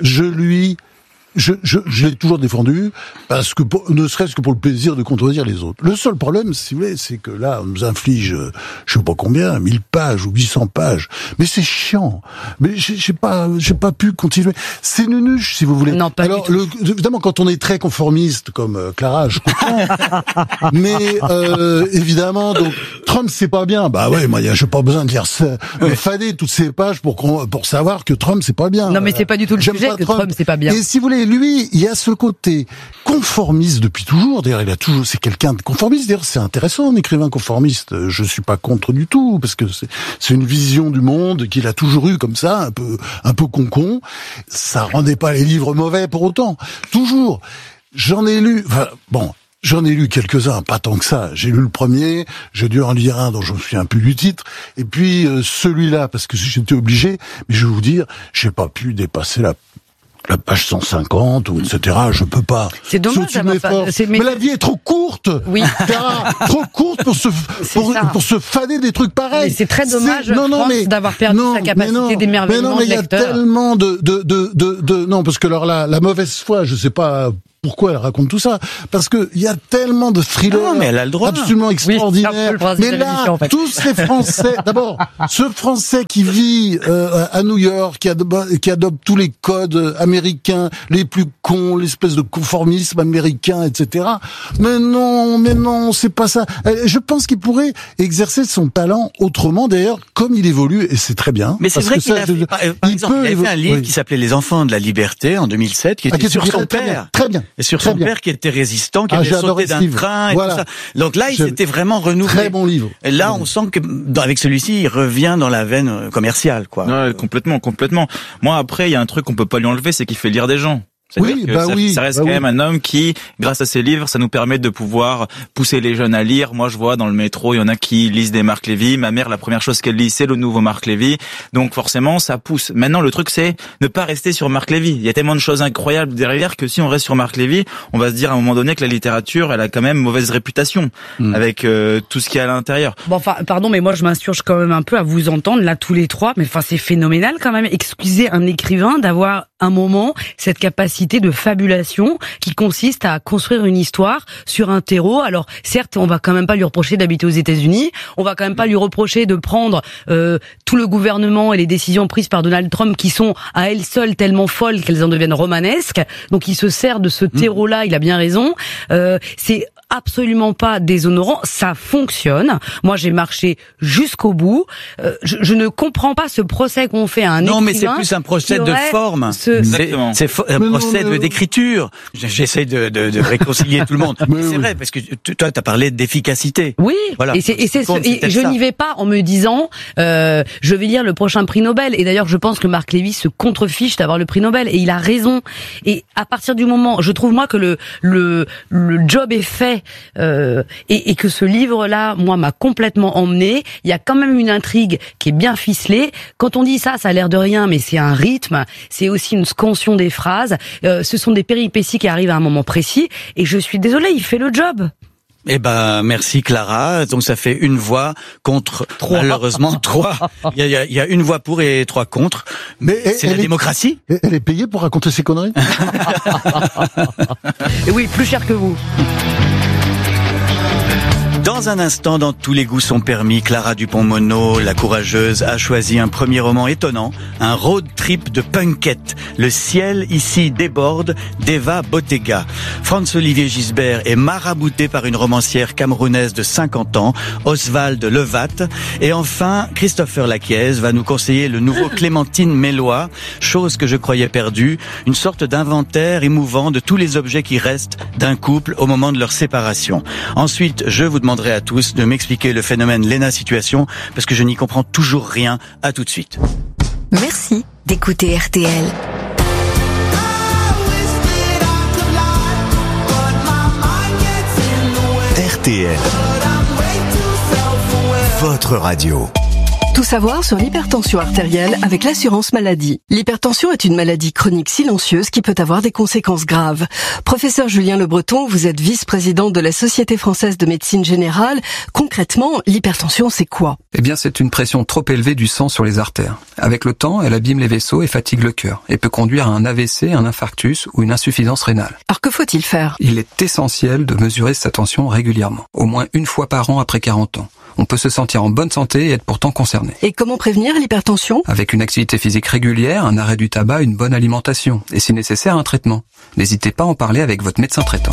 je l'ai toujours défendu parce que ne serait-ce que pour le plaisir de contredire les autres. Le seul problème, si vous voulez, c'est que là, on nous inflige, je sais pas combien, 1000 pages ou 800 pages. Mais c'est chiant. Mais j'ai pas pu continuer. C'est nunuche, si vous voulez. Non, pas alors, du tout. Évidemment, quand on est très conformiste, comme Clara, je comprends. Mais, évidemment, donc, Trump, c'est pas bien. Bah ouais, moi, j'ai pas besoin de lire ça, fader toutes ces pages pour savoir que Trump, c'est pas bien. Non, mais c'est pas du tout le sujet que Trump, c'est pas bien. Et si vous voulez, lui, il y a ce côté conformiste depuis toujours. D'ailleurs, c'est quelqu'un de conformiste. D'ailleurs, c'est intéressant, un écrivain conformiste. Je suis pas contre du tout, parce que c'est une vision du monde qu'il a toujours eu comme ça, un peu con. Ça rendait pas les livres mauvais pour autant. Toujours. J'en ai lu quelques-uns, pas tant que ça. J'ai lu le premier, j'ai dû en lire un dont je me souviens plus du titre, et puis celui-là, parce que j'étais obligé, mais je vais vous dire, j'ai pas pu dépasser la page 150 ou etc. Je peux pas. C'est dommage d'avoir pas. Mais la vie est trop courte. Oui. Trop courte pour se faner des trucs pareils. Mais c'est très dommage d'avoir perdu sa capacité d'émerveillement de lecteur. Il y a tellement de non, parce que alors la mauvaise foi, je sais pas pourquoi elle raconte tout ça, parce que il y a tellement de thrillers mais elle a le droit. Absolument extraordinaires. Mais là, en fait, tous ces Français, d'abord, ce Français qui vit à New York, qui adopte tous les codes américains, les plus cons, l'espèce de conformisme américain, etc. Mais non, c'est pas ça. Je pense qu'il pourrait exercer son talent autrement, d'ailleurs, comme il évolue, et c'est très bien. Mais c'est vrai qu'il a fait, par exemple, il avait fait un livre qui s'appelait Les Enfants de la Liberté en 2007, qui était sur son père. Très bien. Et sur son père qui était résistant, qui avait sauté d'un train et tout ça. Donc là, il s'était vraiment renouvelé. Très bon livre. Et là, on sent que avec celui-ci, il revient dans la veine commerciale, quoi. Ouais, complètement. Moi, après, il y a un truc qu'on peut pas lui enlever, c'est qu'il fait lire des gens. Ça reste quand même un homme qui, grâce à ses livres, ça nous permet de pouvoir pousser les jeunes à lire. Moi, je vois dans le métro, il y en a qui lisent des Marc Lévy. Ma mère, la première chose qu'elle lit, c'est le nouveau Marc Lévy. Donc forcément, ça pousse. Maintenant, le truc, c'est ne pas rester sur Marc Lévy. Il y a tellement de choses incroyables derrière que si on reste sur Marc Lévy, on va se dire à un moment donné que la littérature, elle a quand même mauvaise réputation avec tout ce qu'il y a à l'intérieur. Bon, enfin, pardon, mais moi, je m'insurge quand même un peu à vous entendre là tous les trois. Mais enfin, c'est phénoménal quand même. Excusez un écrivain d'avoir un moment cette capacité de fabulation qui consiste à construire une histoire sur un terreau. Alors certes, on va quand même pas lui reprocher d'habiter aux États-Unis, on va quand même pas lui reprocher de prendre tout le gouvernement et les décisions prises par Donald Trump qui sont à elles seules tellement folles qu'elles en deviennent romanesques. Donc il se sert de ce terreau-là, il a bien raison. C'est absolument pas déshonorant, ça fonctionne. Moi, j'ai marché jusqu'au bout. Je ne comprends pas ce procès qu'on fait à un écrivain. Non, mais c'est plus un procès de forme. C'est un procès d'écriture. J'essaie de réconcilier tout le monde. C'est vrai, parce que toi, t'as parlé d'efficacité. Oui. Voilà. Et je n'y vais pas en me disant, je vais lire le prochain prix Nobel. Et d'ailleurs, je pense que Marc Lévy se contrefiche d'avoir le prix Nobel. Et il a raison. Et à partir du moment, je trouve moi que le job est fait. Et que ce livre-là, moi, m'a complètement emmené. Il y a quand même une intrigue qui est bien ficelée. Quand on dit ça a l'air de rien, mais c'est un rythme, c'est aussi une scansion des phrases. Ce sont des péripéties qui arrivent à un moment précis. Et je suis désolée, il fait le job. Eh ben, merci Clara. Donc ça fait une voix contre, malheureusement, 3. Il y a une voix pour et 3 contre. Mais c'est la démocratie. Elle est payée pour raconter ses conneries. Et oui, plus cher que vous. Dans un instant, dans Tous les goûts sont permis, Clara Dupont-Moreau, la courageuse, a choisi un premier roman étonnant, un road trip de punkette. Le ciel ici déborde d'Eva Bottega. Franz-Olivier Gisbert est marabouté par une romancière camerounaise de 50 ans, Oswald Levat. Et enfin, Christopher Laquiez va nous conseiller le nouveau Clémentine Mélois, chose que je croyais perdue, une sorte d'inventaire émouvant de tous les objets qui restent d'un couple au moment de leur séparation. Ensuite, je vous demanderai à tous de m'expliquer le phénomène Lena Situation, parce que je n'y comprends toujours rien. À tout de suite. Merci d'écouter RTL. RTL, votre radio. Tout savoir sur l'hypertension artérielle avec l'assurance maladie. L'hypertension est une maladie chronique silencieuse qui peut avoir des conséquences graves. Professeur Julien Le Breton, vous êtes vice-président de la Société française de médecine générale. Concrètement, l'hypertension, c'est quoi? Eh bien, c'est une pression trop élevée du sang sur les artères. Avec le temps, elle abîme les vaisseaux et fatigue le cœur, et peut conduire à un AVC, un infarctus ou une insuffisance rénale. Alors que faut-il faire? Il est essentiel de mesurer sa tension régulièrement, au moins une fois par an après 40 ans. On peut se sentir en bonne santé et être pourtant concerné. Et comment prévenir l'hypertension? Avec une activité physique régulière, un arrêt du tabac, une bonne alimentation. Et si nécessaire, un traitement. N'hésitez pas à en parler avec votre médecin traitant.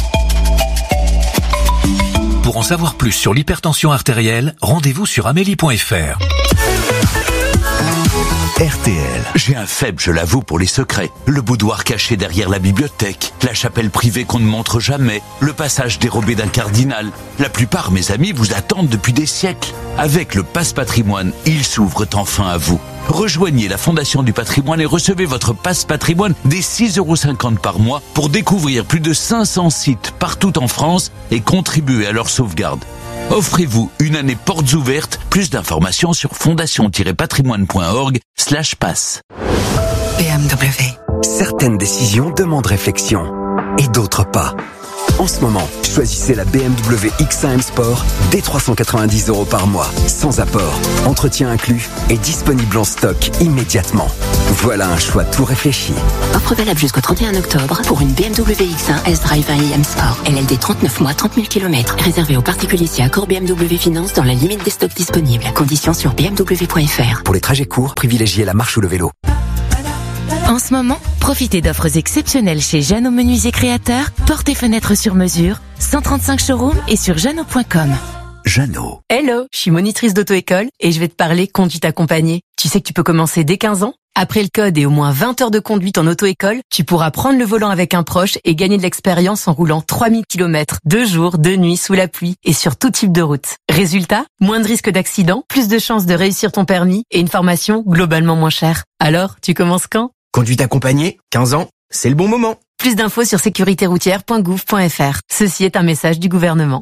Pour en savoir plus sur l'hypertension artérielle, rendez-vous sur amélie.fr. RTL. J'ai un faible, je l'avoue, pour les secrets. Le boudoir caché derrière la bibliothèque, la chapelle privée qu'on ne montre jamais, le passage dérobé d'un cardinal. La plupart, mes amis, vous attendent depuis des siècles. Avec le Pass Patrimoine, ils s'ouvrent enfin à vous. Rejoignez la Fondation du Patrimoine et recevez votre Pass Patrimoine dès 6,50 € par mois pour découvrir plus de 500 sites partout en France et contribuer à leur sauvegarde. Offrez-vous une année portes ouvertes. Plus d'informations sur fondation-patrimoine.org/pass. BMW. Certaines décisions demandent réflexion et d'autres pas. En ce moment, choisissez la BMW X1 M Sport dès 390 € par mois, sans apport, entretien inclus et disponible en stock immédiatement. Voilà un choix tout réfléchi. Offre valable jusqu'au 31 octobre pour une BMW X1 S-Drive 1 M Sport. LLD 39 mois, 30 000 km. Réservé aux particuliers si accord BMW Finance dans la limite des stocks disponibles. Conditions sur bmw.fr. Pour les trajets courts, privilégiez la marche ou le vélo. En ce moment, profitez d'offres exceptionnelles chez Jeannot Menuisier Créateur, portes et fenêtres sur mesure, 135 showrooms et sur jeannot.com. Jeannot. Hello, je suis monitrice d'auto-école et je vais te parler conduite accompagnée. Tu sais que tu peux commencer dès 15 ans? Après le code et au moins 20 heures de conduite en auto-école, tu pourras prendre le volant avec un proche et gagner de l'expérience en roulant 3000 km, 2 jours, 2 nuits sous la pluie et sur tout type de route. Résultat, moins de risques d'accident, plus de chances de réussir ton permis et une formation globalement moins chère. Alors, tu commences quand? Conduite accompagnée, 15 ans, c'est le bon moment. Plus d'infos sur sécuritéroutière.gouv.fr. Ceci est un message du gouvernement.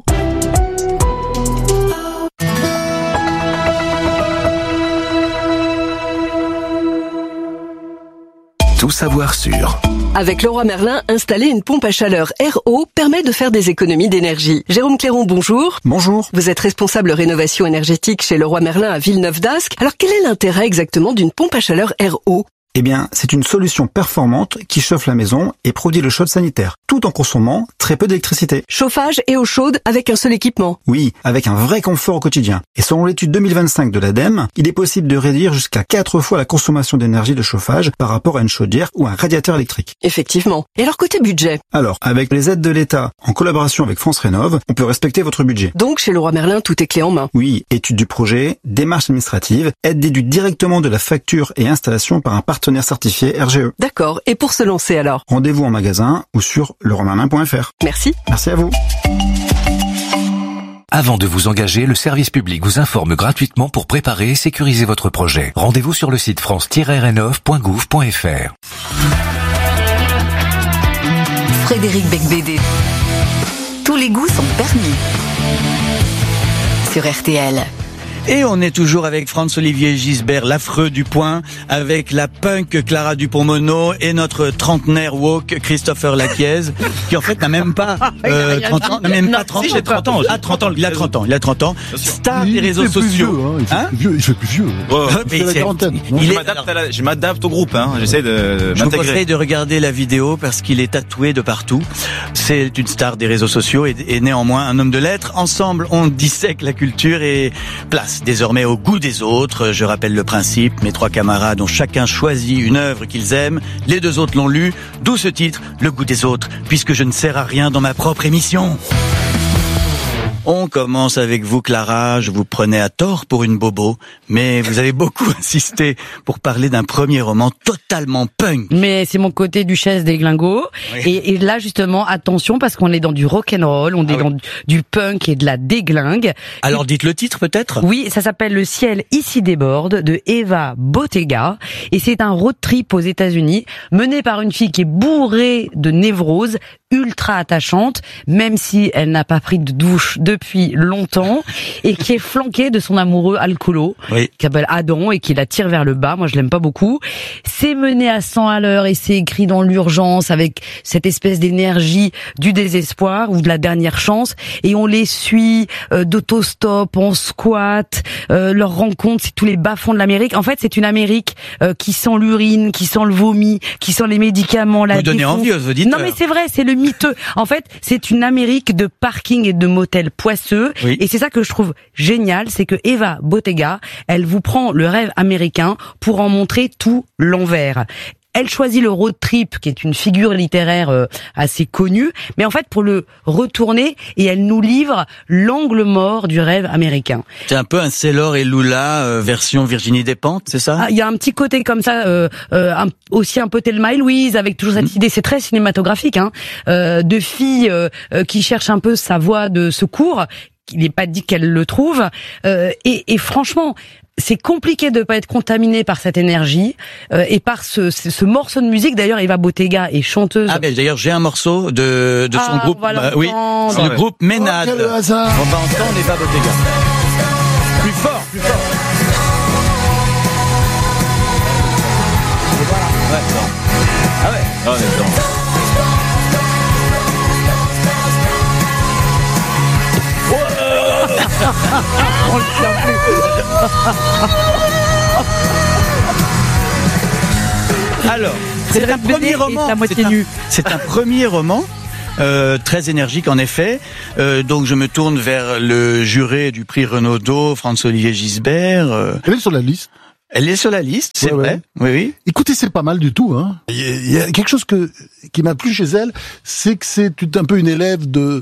Tout savoir sur. Avec Leroy Merlin, installer une pompe à chaleur RO permet de faire des économies d'énergie. Jérôme Clairon, bonjour. Bonjour. Vous êtes responsable rénovation énergétique chez Leroy Merlin à Villeneuve-d'Ascq. Alors quel est l'intérêt exactement d'une pompe à chaleur RO ? Eh bien, c'est une solution performante qui chauffe la maison et produit le chaude sanitaire, tout en consommant très peu d'électricité. Chauffage et eau chaude avec un seul équipement. Oui, avec un vrai confort au quotidien. Et selon l'étude 2025 de l'ADEME, il est possible de réduire jusqu'à 4 fois la consommation d'énergie de chauffage par rapport à une chaudière ou un radiateur électrique. Effectivement. Et alors côté budget ? Alors, avec les aides de l'État, en collaboration avec France Rénov', on peut respecter votre budget. Donc, chez Leroy Merlin, tout est clé en main. Oui, étude du projet, démarche administrative, aide déduite directement de la facture et installation par un partenaire certifié RGE. D'accord. Et pour se lancer alors ? Rendez-vous en magasin ou sur leroymerlin.fr. Merci. Merci à vous. Avant de vous engager, le service public vous informe gratuitement pour préparer et sécuriser votre projet. Rendez-vous sur le site france-renov.gouv.fr. Frédéric Becbédé. Tous les goûts sont permis. Sur RTL. Et on est toujours avec Franz-Olivier Gisbert, l'affreux du Point, avec la punk Clara Dupont-Mono et notre trentenaire woke Christopher Laquiez, qui en fait n'a même pas 30 ans, n'a même pas 30 ans. Si, j'ai 30 ans. Ah, 30 ans, il a 30 ans, il a 30 ans. Star des réseaux sociaux. Il fait plus vieux. C'est la quarantaine. Je m'adapte au groupe, hein. J'essaie de Je vous m'intégrer. conseille de regarder la vidéo parce qu'il est tatoué de partout. C'est une star des réseaux sociaux et néanmoins un homme de lettres. Ensemble, on dissèque la culture et place désormais au goût des autres. Je rappelle le principe, mes 3 camarades ont chacun choisi une œuvre qu'ils aiment, les 2 autres l'ont lue, d'où ce titre, Le goût des autres, puisque je ne sers à rien dans ma propre émission. On commence avec vous, Clara. Je vous prenais à tort pour une bobo, mais vous avez beaucoup insisté pour parler d'un premier roman totalement punk. Mais c'est mon côté duchesse des glingos. Oui. Et là, justement, attention, parce qu'on est dans du rock'n'roll, on est dans du punk et de la déglingue. Alors dites le titre, peut-être ? Oui, ça s'appelle Le ciel ici déborde, de Eva Bottega. Et c'est un road trip aux États-Unis, mené par une fille qui est bourrée de névrose, ultra attachante, même si elle n'a pas pris de douche depuis longtemps, et qui est flanquée de son amoureux alcoolo, qui s'appelle Adam, et qui la tire vers le bas. Moi, je l'aime pas beaucoup. C'est mené à 100 à l'heure, et c'est écrit dans l'urgence, avec cette espèce d'énergie du désespoir, ou de la dernière chance, et on les suit d'autostop, en squat, leur rencontre, c'est tous les bas-fonds de l'Amérique. En fait, c'est une Amérique qui sent l'urine, qui sent le vomi, qui sent les médicaments, la Vous donnez envie aux auditeurs. Non, mais c'est vrai, c'est le miteux. En fait, c'est une Amérique de parking et de motels poisseux. Oui. Et c'est ça que je trouve génial, c'est que Eva Bottega, elle vous prend le rêve américain pour en montrer tout l'envers. elle choisit le road trip, qui est une figure littéraire assez connue, mais en fait pour le retourner, et elle nous livre l'angle mort du rêve américain. C'est un peu un Sailor et Lula version Virginie Despentes, c'est ça? Il y a un petit côté comme ça, aussi un peu Thelma et Louise, avec toujours cette idée, c'est très cinématographique, de filles qui cherchent un peu sa voie de secours. Il n'est pas dit qu'elle le trouve, et franchement, c'est compliqué de pas être contaminé par cette énergie et par ce morceau de musique. D'ailleurs, Eva Bottega est chanteuse. Ah ben d'ailleurs, j'ai un morceau de son groupe. Oui, c'est le groupe Ménade. Quel hasard. On va entendre Eva Bottega. Plus fort, plus fort. Ouais, non. Ah ouais. Oh, on est dedans. On le tient plus. Alors, c'est un premier roman. C'est un premier roman. Très énergique en effet. Donc je me tourne vers le juré du prix Renaudot, François-Olivier Gisbert. Elle est sur la liste. Elle est sur la liste, c'est vrai. Oui, oui. Écoutez, c'est pas mal du tout. Il y a quelque chose qui m'a plu chez elle, c'est que c'est un peu une élève de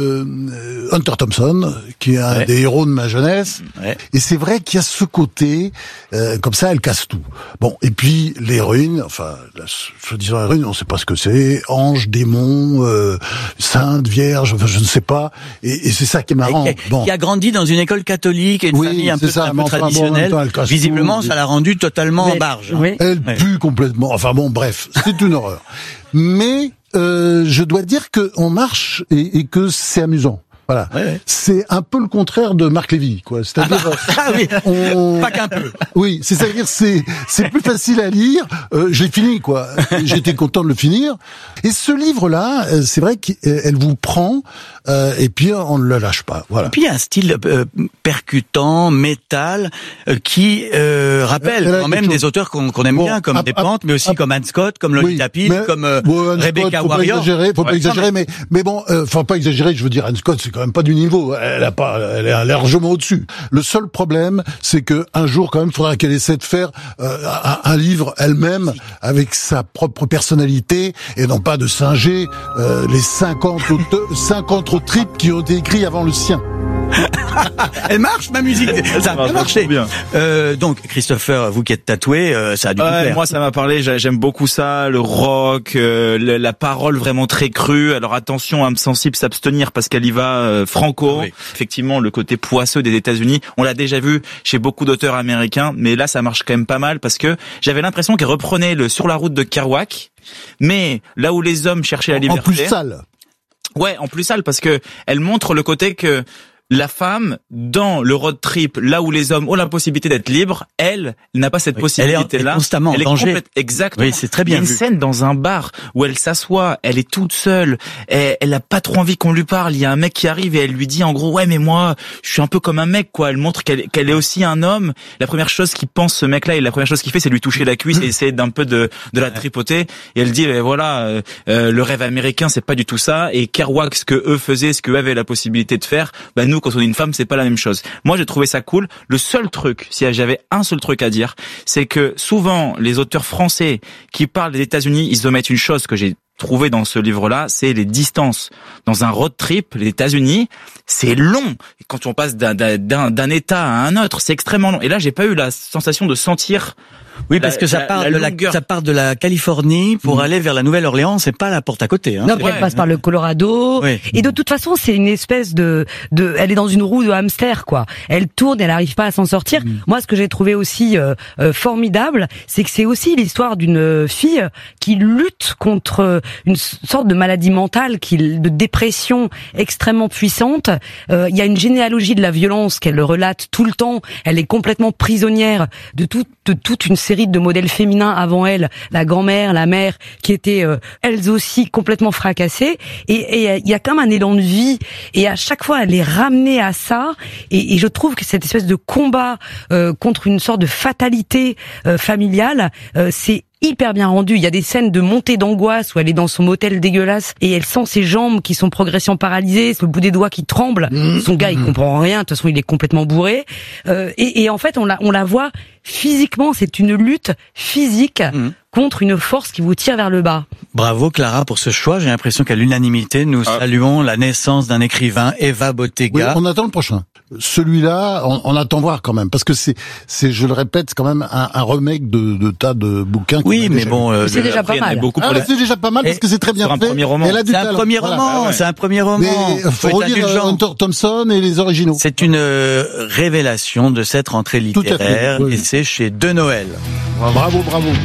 Hunter Thompson, qui est un des héros de ma jeunesse. Ouais. Et c'est vrai qu'il y a ce côté, comme ça, elle casse tout. Bon, et puis l'héroïne, enfin, la soi-disant héroïne, on ne sait pas ce que c'est, ange, démon, sainte, vierge, enfin, je ne sais pas. Et c'est ça qui est marrant. Qui a grandi dans une école catholique et une famille un peu traditionnelle. Visiblement, ça l'a rendu totalement en barge. Elle pue complètement. Enfin bon, bref, c'est une horreur. Mais je dois dire que on marche et que c'est amusant. Voilà. C'est un peu le contraire de Marc Lévy, quoi. C'est-à-dire, pas qu'un peu. Oui, c'est-à-dire c'est plus facile à lire. J'ai fini, quoi. J'étais content de le finir. Et ce livre-là, c'est vrai qu'elle vous prend, et puis on ne le lâche pas. Voilà. Et puis il y a un style percutant, métal, qui rappelle quand même des auteurs qu'on aime bien, comme Despentes, mais aussi comme Anne Scott, comme Lolita Pitt, comme Rebecca Warrior. Faut pas exagérer, mais bon, faut pas exagérer. Je veux dire, Anne Scott, c'est quand même pas du niveau. Elle est largement au-dessus. Le seul problème, c'est que un jour, quand même, il faudra qu'elle essaie de faire un livre elle-même avec sa propre personnalité et non pas de singer les 50 autres tripes qui ont été écrits avant le sien. Elle marche, ma musique. Ça a bien marché. Donc, Christopher, vous qui êtes tatoué, ça a dû vous plaire. Moi, ça m'a parlé. J'aime beaucoup ça, le rock, la parole vraiment très crue. Alors attention, âme sensible, s'abstenir parce qu'elle y va franco. Oui. Effectivement, le côté poisseux des États-Unis, on l'a déjà vu chez beaucoup d'auteurs américains, mais là, ça marche quand même pas mal parce que j'avais l'impression qu'elle reprenait le Sur la route de Kerouac, mais là où les hommes cherchaient la liberté. En plus sale. Ouais, en plus sale parce que elle montre le côté que la femme, dans le road trip, là où les hommes ont la possibilité d'être libres, elle n'a pas cette possibilité-là. Elle est constamment en danger. Exactement. Oui, c'est très bien. Il y a une scène dans un bar où elle s'assoit, elle est toute seule, elle a pas trop envie qu'on lui parle. Il y a un mec qui arrive et elle lui dit en gros, ouais, mais moi, je suis un peu comme un mec, quoi. Elle montre qu'elle est aussi un homme. La première chose qu'il pense ce mec-là et la première chose qu'il fait, c'est lui toucher la cuisse et essayer d'un peu de la tripoter. Et elle dit, voilà, le rêve américain, c'est pas du tout ça. Et Kerouac, ce que eux faisaient, ce qu'eux avaient la possibilité de faire, nous, quand on est une femme, c'est pas la même chose. Moi, j'ai trouvé ça cool. Le seul truc, si j'avais un seul truc à dire, c'est que souvent, les auteurs français qui parlent des États-Unis, ils omettent une chose que j'ai trouvé dans ce livre-là, c'est les distances. Dans un road trip, les États-Unis, c'est long. Et quand on passe d'un État à un autre, c'est extrêmement long. Et là, j'ai pas eu la sensation de sentir. Oui, parce que ça part de la Californie pour aller vers la Nouvelle-Orléans, c'est pas la porte à côté. Non, elle passe par le Colorado. Oui. Et de toute façon, c'est une espèce elle est dans une roue de hamster, quoi. Elle tourne, elle n'arrive pas à s'en sortir. Moi, ce que j'ai trouvé aussi formidable, c'est que c'est aussi l'histoire d'une fille qui lutte contre une sorte de maladie mentale, de dépression extrêmement puissante. Il y a une généalogie de la violence qu'elle relate tout le temps. Elle est complètement prisonnière de toute une série de modèles féminins avant elle, la grand-mère, la mère, qui étaient elles aussi complètement fracassées. Et il y a quand même un élan de vie. Et à chaque fois, elle est ramenée à ça. Et je trouve que cette espèce de combat contre une sorte de fatalité familiale, c'est hyper bien rendu. Il y a des scènes de montée d'angoisse où elle est dans son motel dégueulasse et elle sent ses jambes qui sont progressivement paralysées, le bout des doigts qui tremble. Son gars, il comprend rien. De toute façon, il est complètement bourré. Et en fait, on la voit physiquement. C'est une lutte physique contre une force qui vous tire vers le bas. Bravo Clara pour ce choix. J'ai l'impression qu'à l'unanimité, nous saluons la naissance d'un écrivain, Eva Bottega. Oui, on attend le prochain. Celui-là, on attend voir quand même, parce que c'est, je le répète, c'est quand même un remake de tas de bouquins. Oui, mais bon, c'est déjà pas mal. C'est déjà pas mal parce que c'est très bien fait. C'est un premier roman. C'est un premier roman. Mais faut relire Hunter Thompson et les originaux. C'est une révélation de cette rentrée littéraire, et c'est chez De Noël. Bravo.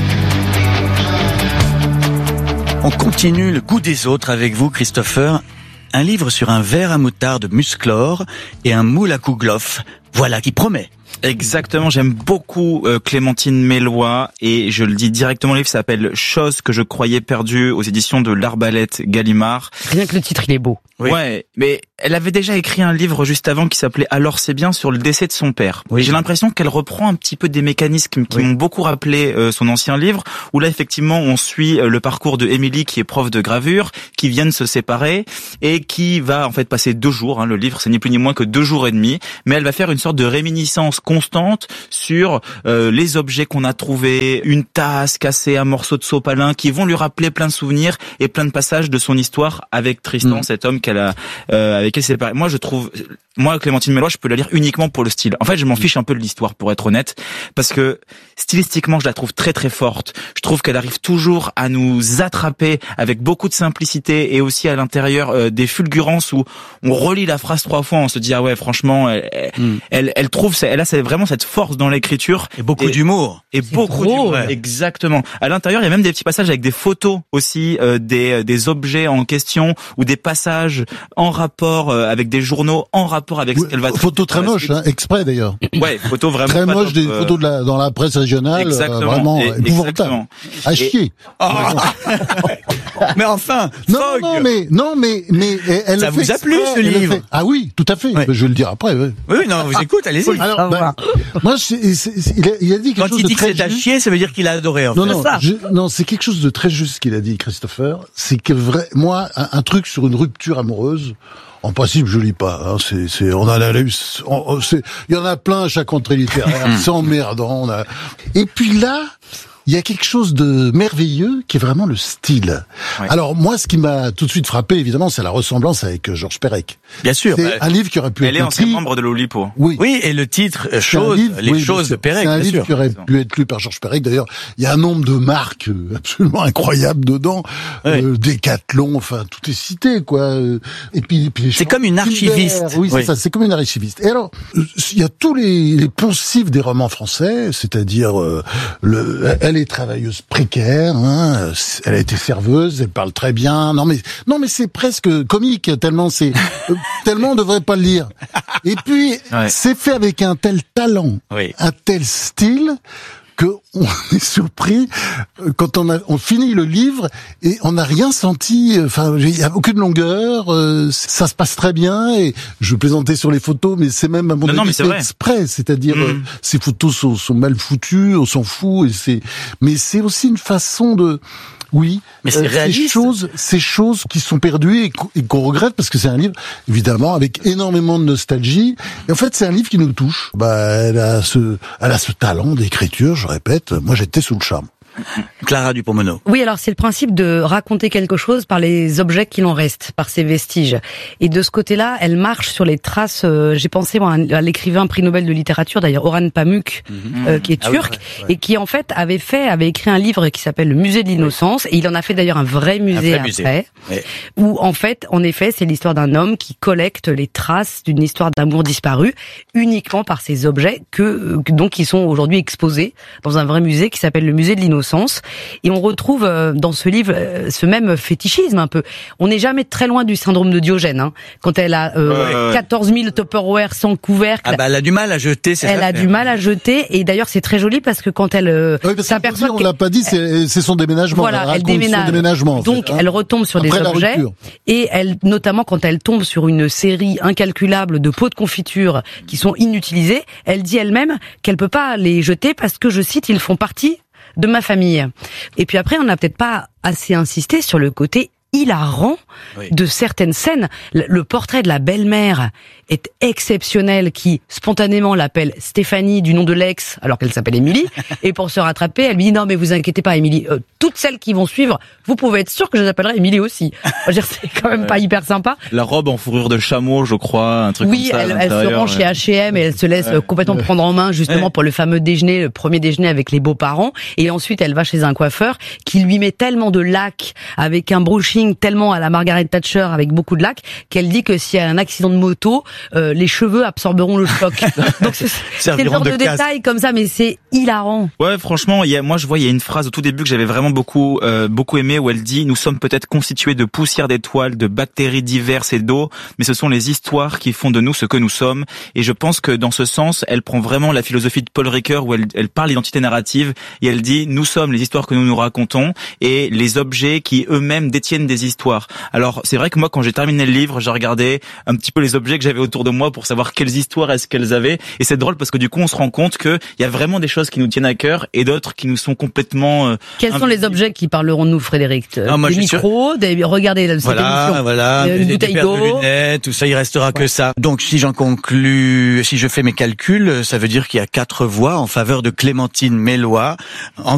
On continue le goût des autres avec vous, Christopher. Un livre sur un verre à moutarde Musclor et un moule à Kouglof. Voilà qui promet. Exactement, j'aime beaucoup Clémentine Mélois et je le dis directement, le livre s'appelle « Choses que je croyais perdues » aux éditions de l'Arbalète Gallimard. Rien que le titre, il est beau. Oui. Ouais, mais elle avait déjà écrit un livre juste avant qui s'appelait « Alors c'est bien » sur le décès de son père. Oui. J'ai l'impression qu'elle reprend un petit peu des mécanismes qui m'ont beaucoup rappelé son ancien livre, où là effectivement on suit le parcours de Émilie qui est prof de gravure, qui vient de se séparer et qui va en fait passer 2 jours, le livre c'est ni plus ni moins que 2 jours et demi, mais elle va faire une sorte de réminiscence constante sur les objets qu'on a trouvés, une tasse cassée, un morceau de sopalin, qui vont lui rappeler plein de souvenirs et plein de passages de son histoire avec Tristan, cet homme qu'elle a avec elle s'est séparé. Moi, Clémentine Mélois, je peux la lire uniquement pour le style. En fait, je m'en fiche un peu de l'histoire, pour être honnête, parce que stylistiquement, je la trouve très très forte. Je trouve qu'elle arrive toujours à nous attraper avec beaucoup de simplicité et aussi à l'intérieur des fulgurances où on relit la phrase 3 fois, on se dit ah ouais, franchement, elle a vraiment cette force dans l'écriture et beaucoup d'humour. Et beaucoup d'humour, exactement. À l'intérieur, il y a même des petits passages avec des photos aussi des objets en question ou des passages en rapport avec des journaux en rapport avec ce qu'elle va traiter. Photos très moches, exprès d'ailleurs. Ouais, photos vraiment très moches, des photos dans la presse régionale, vraiment épouvantables. À chier. Mais enfin, non, mais elle ça vous a plu ce livre? Ah oui, tout à fait. Ouais. Je vais le dire après. Ouais. Oui, non, vous écoute, allez-y. Alors, moi, il a dit quelque chose de très juste. Quand il dit que c'est à chier, ça veut dire qu'il a adoré. Non, c'est quelque chose de très juste qu'il a dit, Christopher. C'est que moi, un truc sur une rupture amoureuse. En principe, je lis pas. On a la luce. Il y en a plein à chaque rentrée littéraire. C'est emmerdant. Et puis là, il y a quelque chose de merveilleux qui est vraiment le style. Ouais. Alors moi, ce qui m'a tout de suite frappé, évidemment, c'est la ressemblance avec Georges Perec. Bien sûr. C'est un livre qui aurait pu être écrit. Elle est ancien membre de l'Oulipo. Oui, et le titre les choses de Perec. C'est un livre qui aurait pu être lu par Georges Perec. D'ailleurs, il y a un nombre de marques absolument incroyables dedans. Décathlon, enfin, tout est cité, quoi. Et puis c'est comme une archiviste. Oui, c'est ça. C'est comme une archiviste. Et alors, il y a tous les poncifs des romans français, c'est-à-dire elle est travailleuse précaire, elle a été serveuse, elle parle très bien. Non mais c'est presque comique tellement on devrait pas le lire. Et puis c'est fait avec un tel talent, un tel style que on est surpris quand on finit le livre et on n'a rien senti. Enfin, il y a aucune longueur. Ça se passe très bien. Et je plaisantais sur les photos, mais c'est même à mon avis fait exprès. C'est-à-dire, ces photos sont mal foutues, on s'en fout. Mais c'est aussi une façon de. Oui, mais c'est réaliste. Ces choses qui sont perdues et qu'on regrette parce que c'est un livre, évidemment, avec énormément de nostalgie. Et en fait, c'est un livre qui nous touche. Elle a ce talent d'écriture, je répète. Moi, j'étais sous le charme. Clara Dupont-Moreau. Oui, alors c'est le principe de raconter quelque chose par les objets qu'il en reste, par ses vestiges. Et de ce côté-là, elle marche sur les traces. J'ai pensé moi, à l'écrivain prix Nobel de littérature, d'ailleurs Orhan Pamuk, qui est turc, et qui en fait avait écrit un livre qui s'appelle Le Musée de l'innocence, et il en a fait d'ailleurs un vrai musée après, où en effet, c'est l'histoire d'un homme qui collecte les traces d'une histoire d'amour disparue uniquement par ces objets donc qui sont aujourd'hui exposés dans un vrai musée qui s'appelle le Musée de l'innocence. Et on retrouve dans ce livre ce même fétichisme un peu. On n'est jamais très loin du syndrome de Diogène. Quand elle a 14 000 Tupperware sans couvercle. Elle a du mal à jeter. Elle a du mal à jeter. Et d'ailleurs, c'est très joli parce que quand elle s'aperçoit, on l'a pas dit, c'est son déménagement. Voilà, elle déménage. Son déménagement, donc, elle retombe sur des objets. Et notamment quand elle tombe sur une série incalculable de pots de confiture qui sont inutilisés, elle dit elle-même qu'elle peut pas les jeter parce que, je cite, ils font partie de ma famille. Et puis après, on n'a peut-être pas assez insisté sur le côté hilarant de certaines scènes. Le portrait de la belle-mère est exceptionnel, qui spontanément l'appelle Stéphanie du nom de l'ex alors qu'elle s'appelle Émilie, et pour se rattraper elle lui dit non mais vous inquiétez pas Émilie, toutes celles qui vont suivre vous pouvez être sûr que je les appellerai Émilie aussi. C'est quand même pas hyper sympa. La robe en fourrure de chameau, je crois, un truc comme ça. Oui, elle se rend chez H&M et elle se laisse complètement prendre en main justement pour le fameux déjeuner, le premier déjeuner avec les beaux-parents, et ensuite elle va chez un coiffeur qui lui met tellement de lac avec un brushing tellement à la Margaret Thatcher avec beaucoup de lac qu'elle dit que s'il y a un accident de moto, les cheveux absorberont le choc. Donc c'est le genre de détails comme ça, mais c'est hilarant. Ouais, franchement, il y a une phrase au tout début que j'avais vraiment beaucoup aimé, où elle dit: nous sommes peut-être constitués de poussière d'étoiles, de bactéries diverses et d'eau, mais ce sont les histoires qui font de nous ce que nous sommes. Et je pense que dans ce sens, elle prend vraiment la philosophie de Paul Ricoeur, où elle parle d'identité narrative, et elle dit: nous sommes les histoires que nous nous racontons et les objets qui eux-mêmes détiennent des histoires. Alors c'est vrai que moi, quand j'ai terminé le livre, j'ai regardé un petit peu les objets que j'avais autour de moi pour savoir quelles histoires est-ce qu'elles avaient, et c'est drôle parce que du coup on se rend compte que il y a vraiment des choses qui nous tiennent à cœur et d'autres qui nous sont complètement Quels sont les objets qui parleront de nous, Frédéric? Des micros, regardez cette émission, une bouteille d'eau, des lunettes, tout ça, il restera que ça. Donc si j'en conclus, si je fais mes calculs, ça veut dire qu'il y a 4 voix en faveur de Clémentine Melloy.